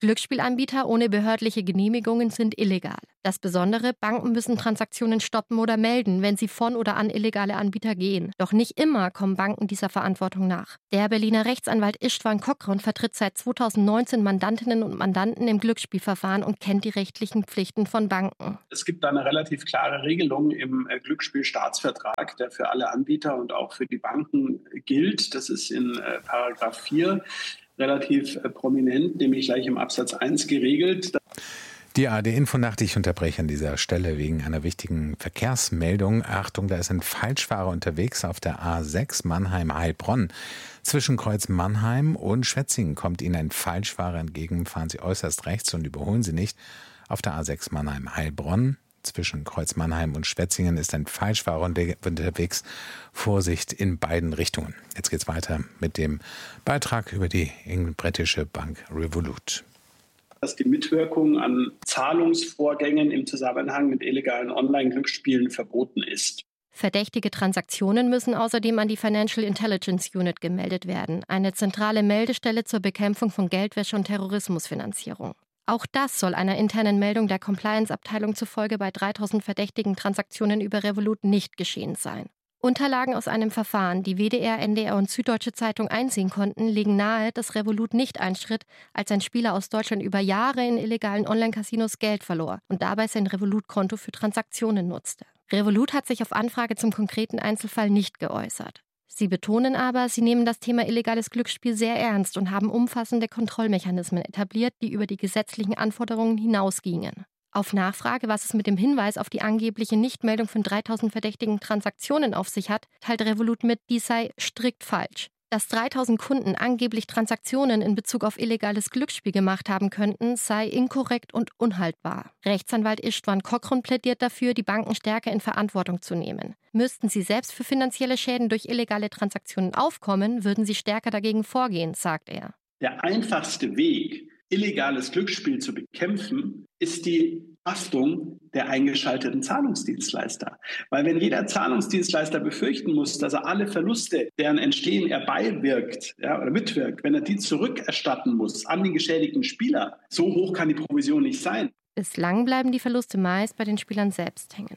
Glücksspielanbieter ohne behördliche Genehmigungen sind illegal. Das Besondere, Banken müssen Transaktionen stoppen oder melden, wenn sie von oder an illegale Anbieter gehen. Doch nicht immer kommen Banken dieser Verantwortung nach. Der Berliner Rechtsanwalt Istvan Kokron vertritt seit 2019 Mandantinnen und Mandanten im Glücksspielverfahren und kennt die rechtlichen Pflichten von Banken. Es gibt da eine relativ klare Regelung im Glücksspielstaatsvertrag, der für alle Anbieter und auch für die Banken gilt. Das ist in Paragraph 4 relativ prominent, nämlich gleich im Absatz 1 geregelt. Die ARD-Infonacht, ich unterbreche an dieser Stelle wegen einer wichtigen Verkehrsmeldung. Achtung, da ist ein Falschfahrer unterwegs auf der A6 Mannheim-Heilbronn. Zwischen Kreuz Mannheim und Schwetzingen kommt Ihnen ein Falschfahrer entgegen. Fahren Sie äußerst rechts und überholen Sie nicht. Auf der A6 Mannheim-Heilbronn. Zwischen Kreuz Mannheim und Schwetzingen ist ein Falschfahrer unterwegs. Vorsicht in beiden Richtungen. Jetzt geht's weiter mit dem Beitrag über die britische Bank Revolut. Dass die Mitwirkung an Zahlungsvorgängen im Zusammenhang mit illegalen Online-Glücksspielen verboten ist. Verdächtige Transaktionen müssen außerdem an die Financial Intelligence Unit gemeldet werden, eine zentrale Meldestelle zur Bekämpfung von Geldwäsche und Terrorismusfinanzierung. Auch das soll einer internen Meldung der Compliance-Abteilung zufolge bei 3000 verdächtigen Transaktionen über Revolut nicht geschehen sein. Unterlagen aus einem Verfahren, die WDR, NDR und Süddeutsche Zeitung einsehen konnten, legen nahe, dass Revolut nicht einschritt, als ein Spieler aus Deutschland über Jahre in illegalen Online-Casinos Geld verlor und dabei sein Revolut-Konto für Transaktionen nutzte. Revolut hat sich auf Anfrage zum konkreten Einzelfall nicht geäußert. Sie betonen aber, sie nehmen das Thema illegales Glücksspiel sehr ernst und haben umfassende Kontrollmechanismen etabliert, die über die gesetzlichen Anforderungen hinausgingen. Auf Nachfrage, was es mit dem Hinweis auf die angebliche Nichtmeldung von 3000 verdächtigen Transaktionen auf sich hat, teilt Revolut mit, dies sei strikt falsch. Dass 3000 Kunden angeblich Transaktionen in Bezug auf illegales Glücksspiel gemacht haben könnten, sei inkorrekt und unhaltbar. Rechtsanwalt Istvan Kokron plädiert dafür, die Banken stärker in Verantwortung zu nehmen. Müssten sie selbst für finanzielle Schäden durch illegale Transaktionen aufkommen, würden sie stärker dagegen vorgehen, sagt er. Der einfachste Weg, illegales Glücksspiel zu bekämpfen, ist die Haftung der eingeschalteten Zahlungsdienstleister. Weil wenn jeder Zahlungsdienstleister befürchten muss, dass er alle Verluste, deren Entstehen er beiwirkt oder mitwirkt, wenn er die zurückerstatten muss an den geschädigten Spieler, so hoch kann die Provision nicht sein. Bislang bleiben die Verluste meist bei den Spielern selbst hängen.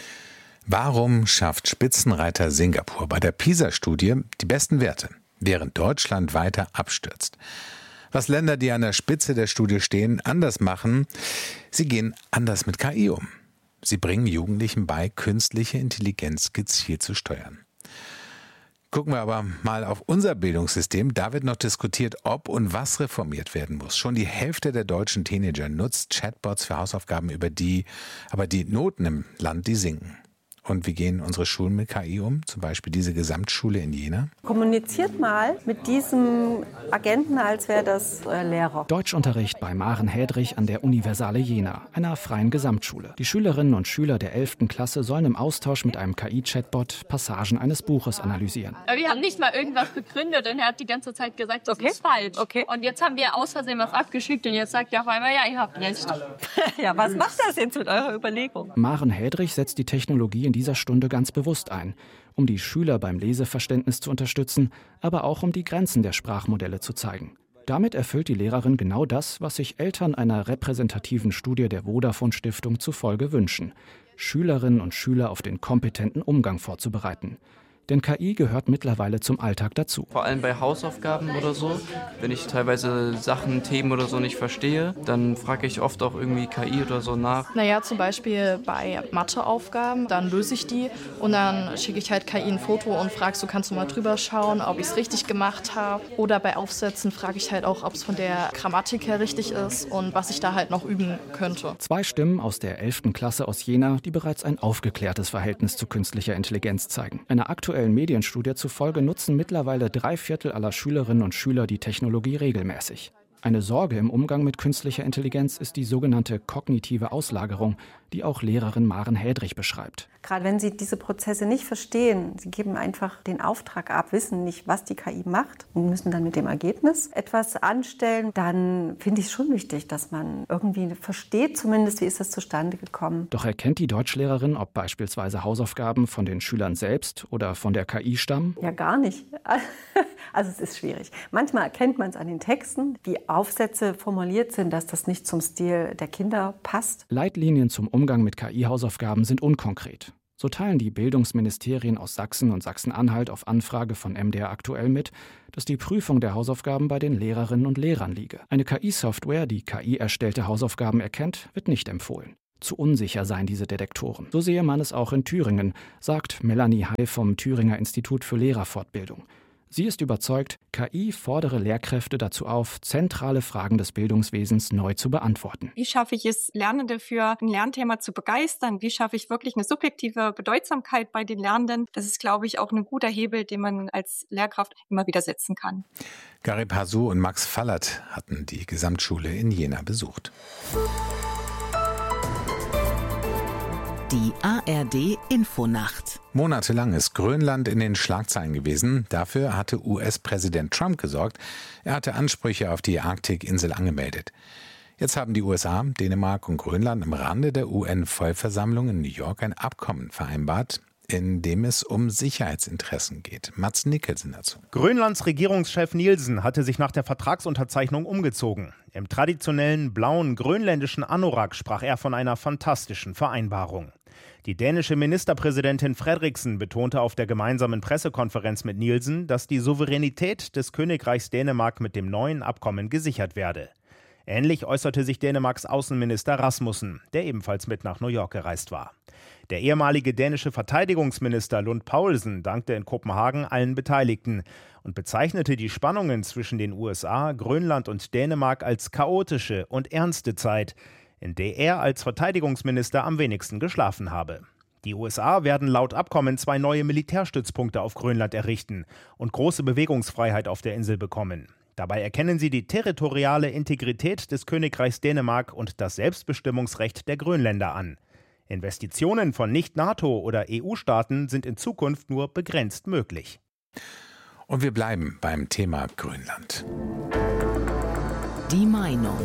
Warum schafft Spitzenreiter Singapur bei der PISA-Studie die besten Werte, während Deutschland weiter abstürzt? Was Länder, die an der Spitze der Studie stehen, anders machen, sie gehen anders mit KI um. Sie bringen Jugendlichen bei, künstliche Intelligenz gezielt zu steuern. Gucken wir aber mal auf unser Bildungssystem. Da wird noch diskutiert, ob und was reformiert werden muss. Schon die Hälfte der deutschen Teenager nutzt Chatbots für Hausaufgaben, aber die Noten im Land, die sinken. Und wie gehen unsere Schulen mit KI um? Zum Beispiel diese Gesamtschule in Jena. Kommuniziert mal mit diesem Agenten, als wäre das Lehrer. Deutschunterricht bei Maren Hädrich an der Universale Jena, einer freien Gesamtschule. Die Schülerinnen und Schüler der 11. Klasse sollen im Austausch mit einem KI-Chatbot Passagen eines Buches analysieren. Wir haben nicht mal irgendwas begründet und er hat die ganze Zeit gesagt, das ist falsch. Okay. Und jetzt haben wir aus Versehen was abgeschickt und jetzt sagt er auf einmal, ja, ihr habt recht. Ja, was macht das jetzt mit eurer Überlegung? Maren Hädrich setzt die Technologie in dieser Stunde ganz bewusst ein, um die Schüler beim Leseverständnis zu unterstützen, aber auch um die Grenzen der Sprachmodelle zu zeigen. Damit erfüllt die Lehrerin genau das, was sich Eltern einer repräsentativen Studie der Vodafone-Stiftung zufolge wünschen: Schülerinnen und Schüler auf den kompetenten Umgang vorzubereiten. Denn KI gehört mittlerweile zum Alltag dazu. Vor allem bei Hausaufgaben oder so, wenn ich teilweise Sachen, Themen oder so nicht verstehe, dann frage ich oft auch irgendwie KI oder so nach. Naja, zum Beispiel bei Matheaufgaben, dann löse ich die und dann schicke ich halt KI ein Foto und frage so, kannst du mal drüber schauen, ob ich es richtig gemacht habe. Oder bei Aufsätzen frage ich halt auch, ob es von der Grammatik her richtig ist und was ich da halt noch üben könnte. 2 Stimmen aus der 11. Klasse aus Jena, die bereits ein aufgeklärtes Verhältnis zu künstlicher Intelligenz zeigen. Eine aktuelle Medienstudie zufolge nutzen mittlerweile 3/4 aller Schülerinnen und Schüler die Technologie regelmäßig. Eine Sorge im Umgang mit künstlicher Intelligenz ist die sogenannte kognitive Auslagerung, die auch Lehrerin Maren Hädrich beschreibt. Gerade wenn sie diese Prozesse nicht verstehen, sie geben einfach den Auftrag ab, wissen nicht, was die KI macht und müssen dann mit dem Ergebnis etwas anstellen, dann finde ich es schon wichtig, dass man irgendwie versteht zumindest, wie ist das zustande gekommen. Doch erkennt die Deutschlehrerin, ob beispielsweise Hausaufgaben von den Schülern selbst oder von der KI stammen? Ja, gar nicht. Also es ist schwierig. Manchmal erkennt man es an den Texten, wie Aufsätze formuliert sind, dass das nicht zum Stil der Kinder passt. Leitlinien zum Umgang mit KI-Hausaufgaben sind unkonkret. So teilen die Bildungsministerien aus Sachsen und Sachsen-Anhalt auf Anfrage von MDR aktuell mit, dass die Prüfung der Hausaufgaben bei den Lehrerinnen und Lehrern liege. Eine KI-Software, die KI-erstellte Hausaufgaben erkennt, wird nicht empfohlen. Zu unsicher seien diese Detektoren. So sehe man es auch in Thüringen, sagt Melanie Hay vom Thüringer Institut für Lehrerfortbildung. Sie ist überzeugt, KI fordere Lehrkräfte dazu auf, zentrale Fragen des Bildungswesens neu zu beantworten. Wie schaffe ich es, Lernende für ein Lernthema zu begeistern? Wie schaffe ich wirklich eine subjektive Bedeutsamkeit bei den Lernenden? Das ist, glaube ich, auch ein guter Hebel, den man als Lehrkraft immer wieder setzen kann. Garib Hasou und Max Fallert hatten die Gesamtschule in Jena besucht. Die ARD-Infonacht. Monatelang ist Grönland in den Schlagzeilen gewesen. Dafür hatte US-Präsident Trump gesorgt. Er hatte Ansprüche auf die Arktikinsel angemeldet. Jetzt haben die USA, Dänemark und Grönland im Rande der UN-Vollversammlung in New York ein Abkommen vereinbart, in dem es um Sicherheitsinteressen geht. Mads Nicholson dazu. Grönlands Regierungschef Nielsen hatte sich nach der Vertragsunterzeichnung umgezogen. Im traditionellen blauen grönländischen Anorak sprach er von einer fantastischen Vereinbarung. Die dänische Ministerpräsidentin Frederiksen betonte auf der gemeinsamen Pressekonferenz mit Nielsen, dass die Souveränität des Königreichs Dänemark mit dem neuen Abkommen gesichert werde. Ähnlich äußerte sich Dänemarks Außenminister Rasmussen, der ebenfalls mit nach New York gereist war. Der ehemalige dänische Verteidigungsminister Lund Poulsen dankte in Kopenhagen allen Beteiligten und bezeichnete die Spannungen zwischen den USA, Grönland und Dänemark als chaotische und ernste Zeit, in der er als Verteidigungsminister am wenigsten geschlafen habe. Die USA werden laut Abkommen 2 neue Militärstützpunkte auf Grönland errichten und große Bewegungsfreiheit auf der Insel bekommen. Dabei erkennen sie die territoriale Integrität des Königreichs Dänemark und das Selbstbestimmungsrecht der Grönländer an. Investitionen von Nicht-NATO- oder EU-Staaten sind in Zukunft nur begrenzt möglich. Und wir bleiben beim Thema Grönland. Die Meinung.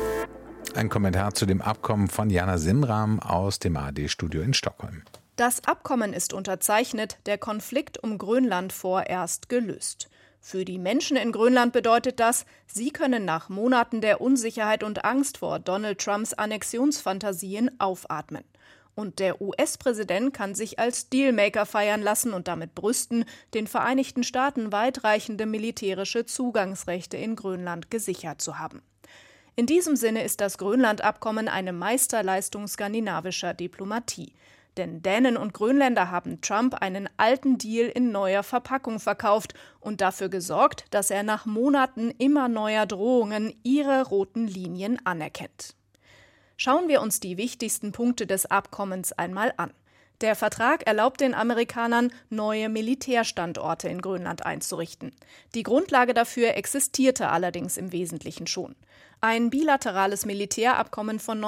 Ein Kommentar zu dem Abkommen von Jana Simram aus dem ARD-Studio in Stockholm. Das Abkommen ist unterzeichnet, der Konflikt um Grönland vorerst gelöst. Für die Menschen in Grönland bedeutet das, sie können nach Monaten der Unsicherheit und Angst vor Donald Trumps Annexionsfantasien aufatmen. Und der US-Präsident kann sich als Dealmaker feiern lassen und damit brüsten, den Vereinigten Staaten weitreichende militärische Zugangsrechte in Grönland gesichert zu haben. In diesem Sinne ist das Grönland-Abkommen eine Meisterleistung skandinavischer Diplomatie. Denn Dänen und Grönländer haben Trump einen alten Deal in neuer Verpackung verkauft und dafür gesorgt, dass er nach Monaten immer neuer Drohungen ihre roten Linien anerkennt. Schauen wir uns die wichtigsten Punkte des Abkommens einmal an. Der Vertrag erlaubt den Amerikanern, neue Militärstandorte in Grönland einzurichten. Die Grundlage dafür existierte allerdings im Wesentlichen schon. Ein bilaterales Militärabkommen von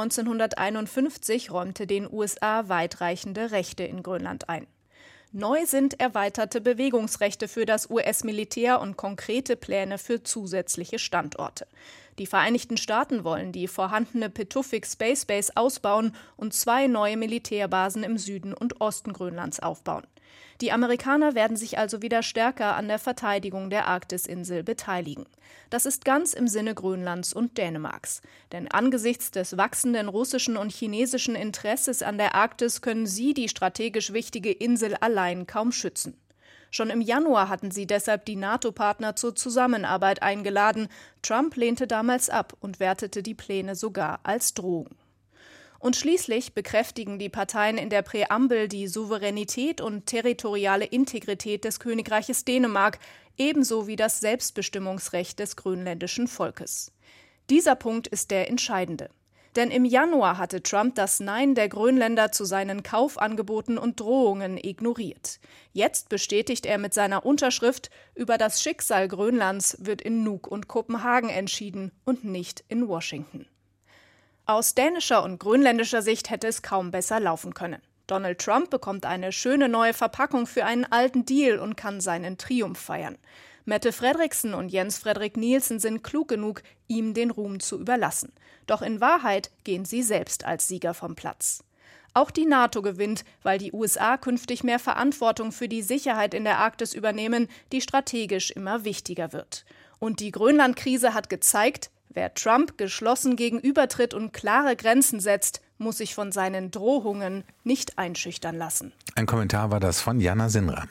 1951 räumte den USA weitreichende Rechte in Grönland ein. Neu sind erweiterte Bewegungsrechte für das US-Militär und konkrete Pläne für zusätzliche Standorte. Die Vereinigten Staaten wollen die vorhandene Pituffik Space Base ausbauen und 2 neue Militärbasen im Süden und Osten Grönlands aufbauen. Die Amerikaner werden sich also wieder stärker an der Verteidigung der Arktisinsel beteiligen. Das ist ganz im Sinne Grönlands und Dänemarks. Denn angesichts des wachsenden russischen und chinesischen Interesses an der Arktis können sie die strategisch wichtige Insel allein kaum schützen. Schon im Januar hatten sie deshalb die NATO-Partner zur Zusammenarbeit eingeladen. Trump lehnte damals ab und wertete die Pläne sogar als Drohung. Und schließlich bekräftigen die Parteien in der Präambel die Souveränität und territoriale Integrität des Königreiches Dänemark, ebenso wie das Selbstbestimmungsrecht des grönländischen Volkes. Dieser Punkt ist der entscheidende. Denn im Januar hatte Trump das Nein der Grönländer zu seinen Kaufangeboten und Drohungen ignoriert. Jetzt bestätigt er mit seiner Unterschrift, über das Schicksal Grönlands wird in Nuuk und Kopenhagen entschieden und nicht in Washington. Aus dänischer und grönländischer Sicht hätte es kaum besser laufen können. Donald Trump bekommt eine schöne neue Verpackung für einen alten Deal und kann seinen Triumph feiern. Mette Frederiksen und Jens Frederik Nielsen sind klug genug, ihm den Ruhm zu überlassen. Doch in Wahrheit gehen sie selbst als Sieger vom Platz. Auch die NATO gewinnt, weil die USA künftig mehr Verantwortung für die Sicherheit in der Arktis übernehmen, die strategisch immer wichtiger wird. Und die Grönland-Krise hat gezeigt, wer Trump geschlossen gegenübertritt und klare Grenzen setzt, muss sich von seinen Drohungen nicht einschüchtern lassen. Ein Kommentar war das von Jana Sinra.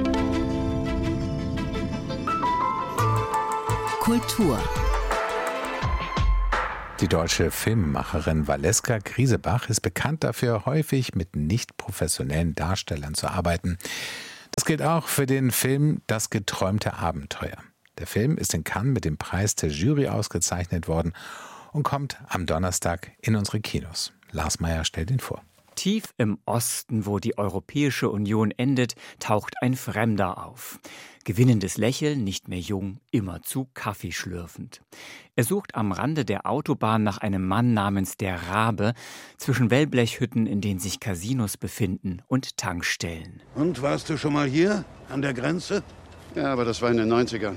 Kultur. Die deutsche Filmemacherin Valeska Griesebach ist bekannt dafür, häufig mit nicht professionellen Darstellern zu arbeiten. Das gilt auch für den Film Das geträumte Abenteuer. Der Film ist in Cannes mit dem Preis der Jury ausgezeichnet worden und kommt am Donnerstag in unsere Kinos. Lars Meyer stellt ihn vor. Tief im Osten, wo die Europäische Union endet, taucht ein Fremder auf. Gewinnendes Lächeln, nicht mehr jung, immerzu Kaffee schlürfend. Er sucht am Rande der Autobahn nach einem Mann namens der Rabe, zwischen Wellblechhütten, in denen sich Casinos befinden, und Tankstellen. Und warst du schon mal hier, an der Grenze? Ja, aber das war in den 90ern.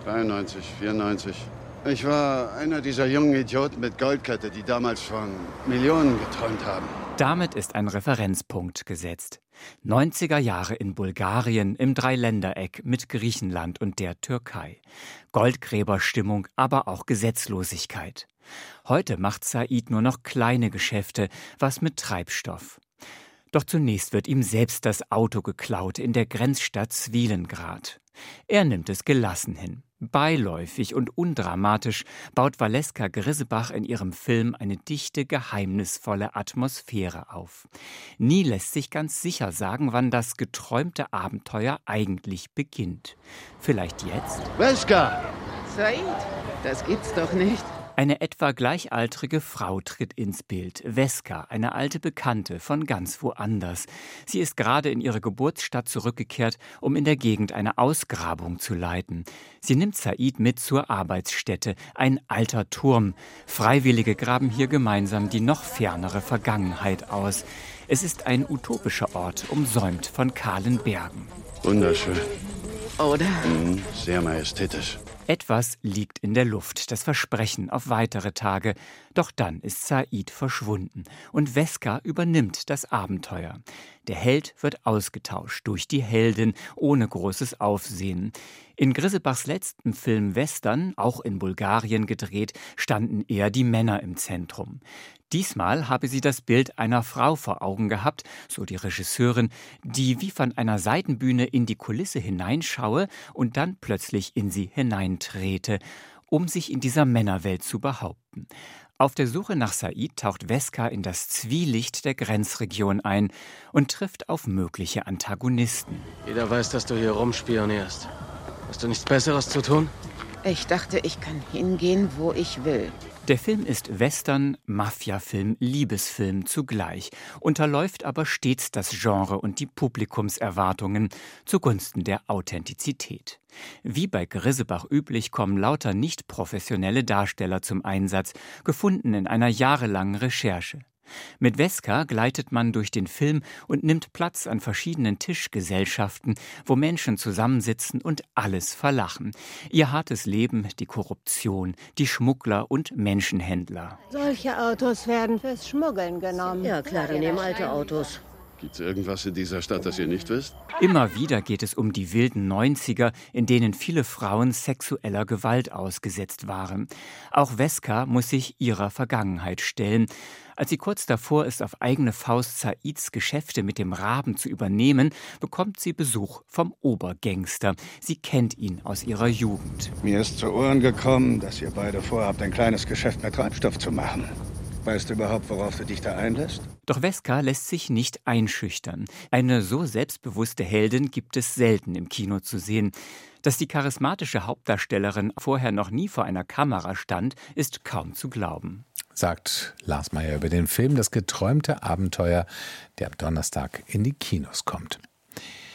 93, 94. Ich war einer dieser jungen Idioten mit Goldkette, die damals von Millionen geträumt haben. Damit ist ein Referenzpunkt gesetzt. 90er Jahre in Bulgarien im Dreiländereck mit Griechenland und der Türkei. Goldgräberstimmung, aber auch Gesetzlosigkeit. Heute macht Said nur noch kleine Geschäfte, was mit Treibstoff. Doch zunächst wird ihm selbst das Auto geklaut in der Grenzstadt Svilengrad. Er nimmt es gelassen hin. Beiläufig und undramatisch baut Valeska Griesebach in ihrem Film eine dichte, geheimnisvolle Atmosphäre auf. Nie lässt sich ganz sicher sagen, wann das geträumte Abenteuer eigentlich beginnt. Vielleicht jetzt? Valeska! Said, das gibt's doch nicht. Eine etwa gleichaltrige Frau tritt ins Bild. Veska, eine alte Bekannte von ganz woanders. Sie ist gerade in ihre Geburtsstadt zurückgekehrt, um in der Gegend eine Ausgrabung zu leiten. Sie nimmt Said mit zur Arbeitsstätte, ein alter Turm. Freiwillige graben hier gemeinsam die noch fernere Vergangenheit aus. Es ist ein utopischer Ort, umsäumt von kahlen Bergen. Wunderschön. Oder? Sehr majestätisch. Etwas liegt in der Luft, das Versprechen auf weitere Tage. Doch dann ist Said verschwunden und Veska übernimmt das Abenteuer. Der Held wird ausgetauscht durch die Heldin ohne großes Aufsehen. In Griesebachs letzten Film Western, auch in Bulgarien gedreht, standen eher die Männer im Zentrum. Diesmal habe sie das Bild einer Frau vor Augen gehabt, so die Regisseurin, die wie von einer Seitenbühne in die Kulisse hineinschaue und dann plötzlich in sie hineintrete, um sich in dieser Männerwelt zu behaupten. Auf der Suche nach Said taucht Veska in das Zwielicht der Grenzregion ein und trifft auf mögliche Antagonisten. Jeder weiß, dass du hier rumspionierst. Hast du nichts Besseres zu tun? Ich dachte, ich kann hingehen, wo ich will. Der Film ist Western, Mafia-Film, Liebesfilm zugleich, unterläuft aber stets das Genre und die Publikumserwartungen zugunsten der Authentizität. Wie bei Griesebach üblich kommen lauter nicht professionelle Darsteller zum Einsatz, gefunden in einer jahrelangen Recherche. Mit Veska gleitet man durch den Film und nimmt Platz an verschiedenen Tischgesellschaften, wo Menschen zusammensitzen und alles verlachen. Ihr hartes Leben, die Korruption, die Schmuggler und Menschenhändler. Solche Autos werden fürs Schmuggeln genommen. Ja klar, wir nehmen alte Autos. Gibt's irgendwas in dieser Stadt, das ihr nicht wisst? Immer wieder geht es um die wilden 90er, in denen viele Frauen sexueller Gewalt ausgesetzt waren. Auch Veska muss sich ihrer Vergangenheit stellen. Als sie kurz davor ist, auf eigene Faust Saids Geschäfte mit dem Raben zu übernehmen, bekommt sie Besuch vom Obergangster. Sie kennt ihn aus ihrer Jugend. Mir ist zu Ohren gekommen, dass ihr beide vorhabt, ein kleines Geschäft mit Treibstoff zu machen. Weißt du überhaupt, worauf du dich da einlässt? Doch Veska lässt sich nicht einschüchtern. Eine so selbstbewusste Heldin gibt es selten im Kino zu sehen. Dass die charismatische Hauptdarstellerin vorher noch nie vor einer Kamera stand, ist kaum zu glauben. Sagt Lars Meyer über den Film Das geträumte Abenteuer, der am Donnerstag in die Kinos kommt.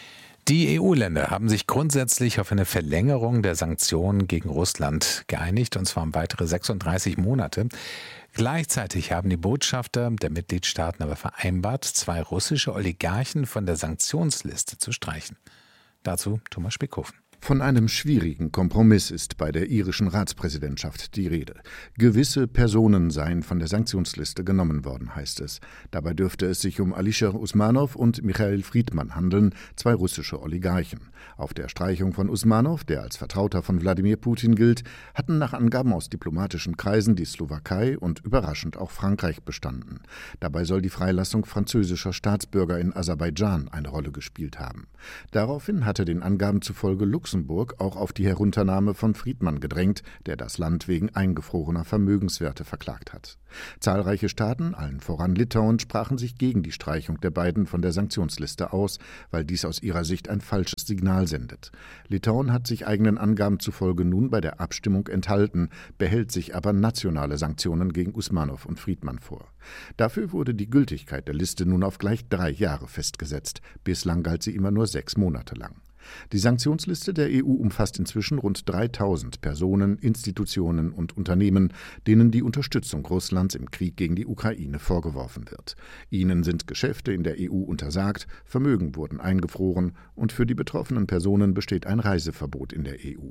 Die EU-Länder haben sich grundsätzlich auf eine Verlängerung der Sanktionen gegen Russland geeinigt, und zwar um weitere 36 Monate. Gleichzeitig haben die Botschafter der Mitgliedstaaten aber vereinbart, 2 russische Oligarchen von der Sanktionsliste zu streichen. Dazu Thomas Spickhofen. Von einem schwierigen Kompromiss ist bei der irischen Ratspräsidentschaft die Rede. Gewisse Personen seien von der Sanktionsliste genommen worden, heißt es. Dabei dürfte es sich um Alisher Usmanov und Michail Friedman handeln, 2 russische Oligarchen. Auf der Streichung von Usmanov, der als Vertrauter von Wladimir Putin gilt, hatten nach Angaben aus diplomatischen Kreisen die Slowakei und überraschend auch Frankreich bestanden. Dabei soll die Freilassung französischer Staatsbürger in Aserbaidschan eine Rolle gespielt haben. Daraufhin hatte den Angaben zufolge Luxemburg auch auf die Herunternahme von Friedman gedrängt, der das Land wegen eingefrorener Vermögenswerte verklagt hat. Zahlreiche Staaten, allen voran Litauen, sprachen sich gegen die Streichung der beiden von der Sanktionsliste aus, weil dies aus ihrer Sicht ein falsches Signal sendet. Litauen hat sich eigenen Angaben zufolge nun bei der Abstimmung enthalten, behält sich aber nationale Sanktionen gegen Usmanov und Friedman vor. Dafür wurde die Gültigkeit der Liste nun auf gleich 3 Jahre festgesetzt. Bislang galt sie immer nur 6 Monate lang. Die Sanktionsliste der EU umfasst inzwischen rund 3000 Personen, Institutionen und Unternehmen, denen die Unterstützung Russlands im Krieg gegen die Ukraine vorgeworfen wird. Ihnen sind Geschäfte in der EU untersagt, Vermögen wurden eingefroren und für die betroffenen Personen besteht ein Reiseverbot in der EU.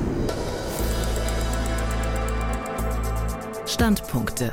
Standpunkte.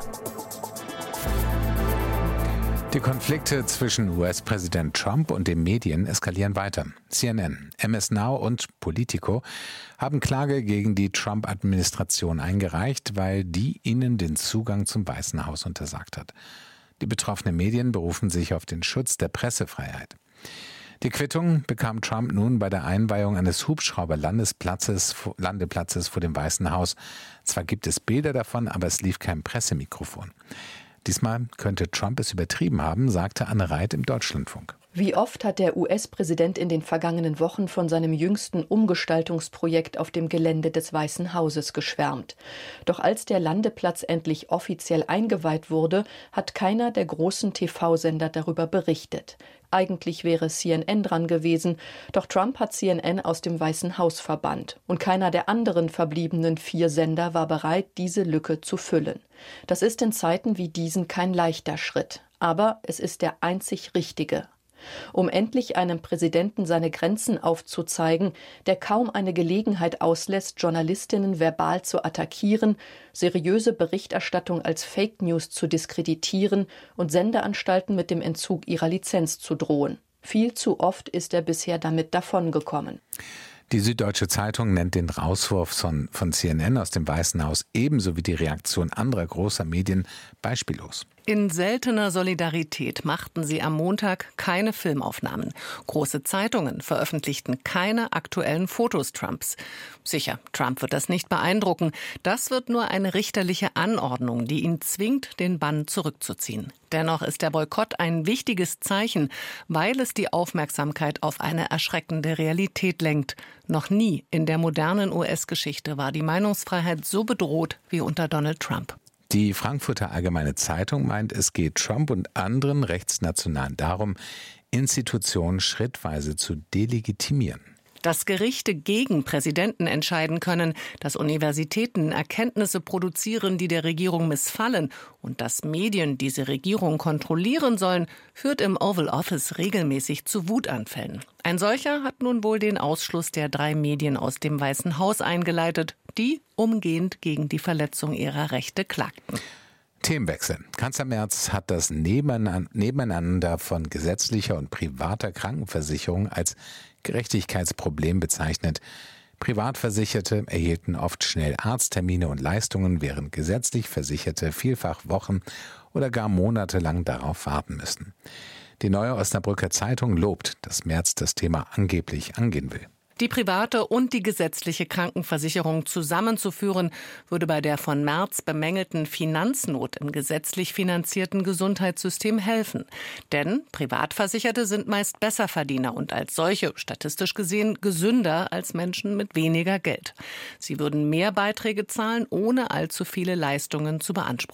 Die Konflikte zwischen US-Präsident Trump und den Medien eskalieren weiter. CNN, MS Now und Politico haben Klage gegen die Trump-Administration eingereicht, weil die ihnen den Zugang zum Weißen Haus untersagt hat. Die betroffenen Medien berufen sich auf den Schutz der Pressefreiheit. Die Quittung bekam Trump nun bei der Einweihung eines Hubschrauber-Landeplatzes vor dem Weißen Haus. Zwar gibt es Bilder davon, aber es lief kein Pressemikrofon. Diesmal könnte Trump es übertrieben haben, sagte Anne Reit im Deutschlandfunk. Wie oft hat der US-Präsident in den vergangenen Wochen von seinem jüngsten Umgestaltungsprojekt auf dem Gelände des Weißen Hauses geschwärmt. Doch als der Landeplatz endlich offiziell eingeweiht wurde, hat keiner der großen TV-Sender darüber berichtet. Eigentlich wäre CNN dran gewesen, doch Trump hat CNN aus dem Weißen Haus verbannt. Und keiner der anderen verbliebenen 4 Sender war bereit, diese Lücke zu füllen. Das ist in Zeiten wie diesen kein leichter Schritt. Aber es ist der einzig richtige. Um endlich einem Präsidenten seine Grenzen aufzuzeigen, der kaum eine Gelegenheit auslässt, Journalistinnen verbal zu attackieren, seriöse Berichterstattung als Fake News zu diskreditieren und Sendeanstalten mit dem Entzug ihrer Lizenz zu drohen. Viel zu oft ist er bisher damit davongekommen. Die Süddeutsche Zeitung nennt den Rauswurf von CNN aus dem Weißen Haus ebenso wie die Reaktion anderer großer Medien beispiellos. In seltener Solidarität machten sie am Montag keine Filmaufnahmen. Große Zeitungen veröffentlichten keine aktuellen Fotos Trumps. Sicher, Trump wird das nicht beeindrucken. Das wird nur eine richterliche Anordnung, die ihn zwingt, den Bann zurückzuziehen. Dennoch ist der Boykott ein wichtiges Zeichen, weil es die Aufmerksamkeit auf eine erschreckende Realität lenkt. Noch nie in der modernen US-Geschichte war die Meinungsfreiheit so bedroht wie unter Donald Trump. Die Frankfurter Allgemeine Zeitung meint, es geht Trump und anderen Rechtsnationalen darum, Institutionen schrittweise zu delegitimieren. Dass Gerichte gegen Präsidenten entscheiden können, dass Universitäten Erkenntnisse produzieren, die der Regierung missfallen und dass Medien diese Regierung kontrollieren sollen, führt im Oval Office regelmäßig zu Wutanfällen. Ein solcher hat nun wohl den Ausschluss der 3 Medien aus dem Weißen Haus eingeleitet, die umgehend gegen die Verletzung ihrer Rechte klagten. Themenwechsel. Kanzler Merz hat das Nebeneinander von gesetzlicher und privater Krankenversicherung als Gerechtigkeitsproblem bezeichnet. Privatversicherte erhielten oft schnell Arzttermine und Leistungen, während gesetzlich Versicherte vielfach Wochen oder gar monatelang darauf warten müssen. Die Neue Osnabrücker Zeitung lobt, dass Merz das Thema angeblich angehen will. Die private und die gesetzliche Krankenversicherung zusammenzuführen, würde bei der von Merz bemängelten Finanznot im gesetzlich finanzierten Gesundheitssystem helfen. Denn Privatversicherte sind meist Besserverdiener und als solche, statistisch gesehen, gesünder als Menschen mit weniger Geld. Sie würden mehr Beiträge zahlen, ohne allzu viele Leistungen zu beanspruchen.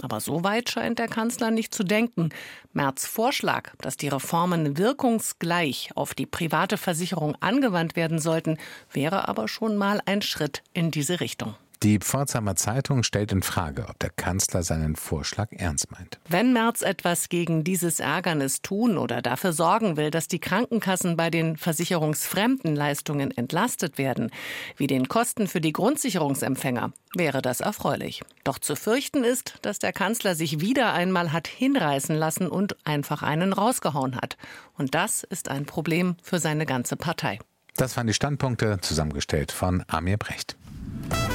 Aber so weit scheint der Kanzler nicht zu denken. Merz' Vorschlag, dass die Reformen wirkungsgleich auf die private Versicherung angewandt werden sollten, wäre aber schon mal ein Schritt in diese Richtung. Die Pforzheimer Zeitung stellt in Frage, ob der Kanzler seinen Vorschlag ernst meint. Wenn Merz etwas gegen dieses Ärgernis tun oder dafür sorgen will, dass die Krankenkassen bei den versicherungsfremden Leistungen entlastet werden, wie den Kosten für die Grundsicherungsempfänger, wäre das erfreulich. Doch zu fürchten ist, dass der Kanzler sich wieder einmal hat hinreißen lassen und einfach einen rausgehauen hat. Und das ist ein Problem für seine ganze Partei. Das waren die Standpunkte, zusammengestellt von Amir Brecht.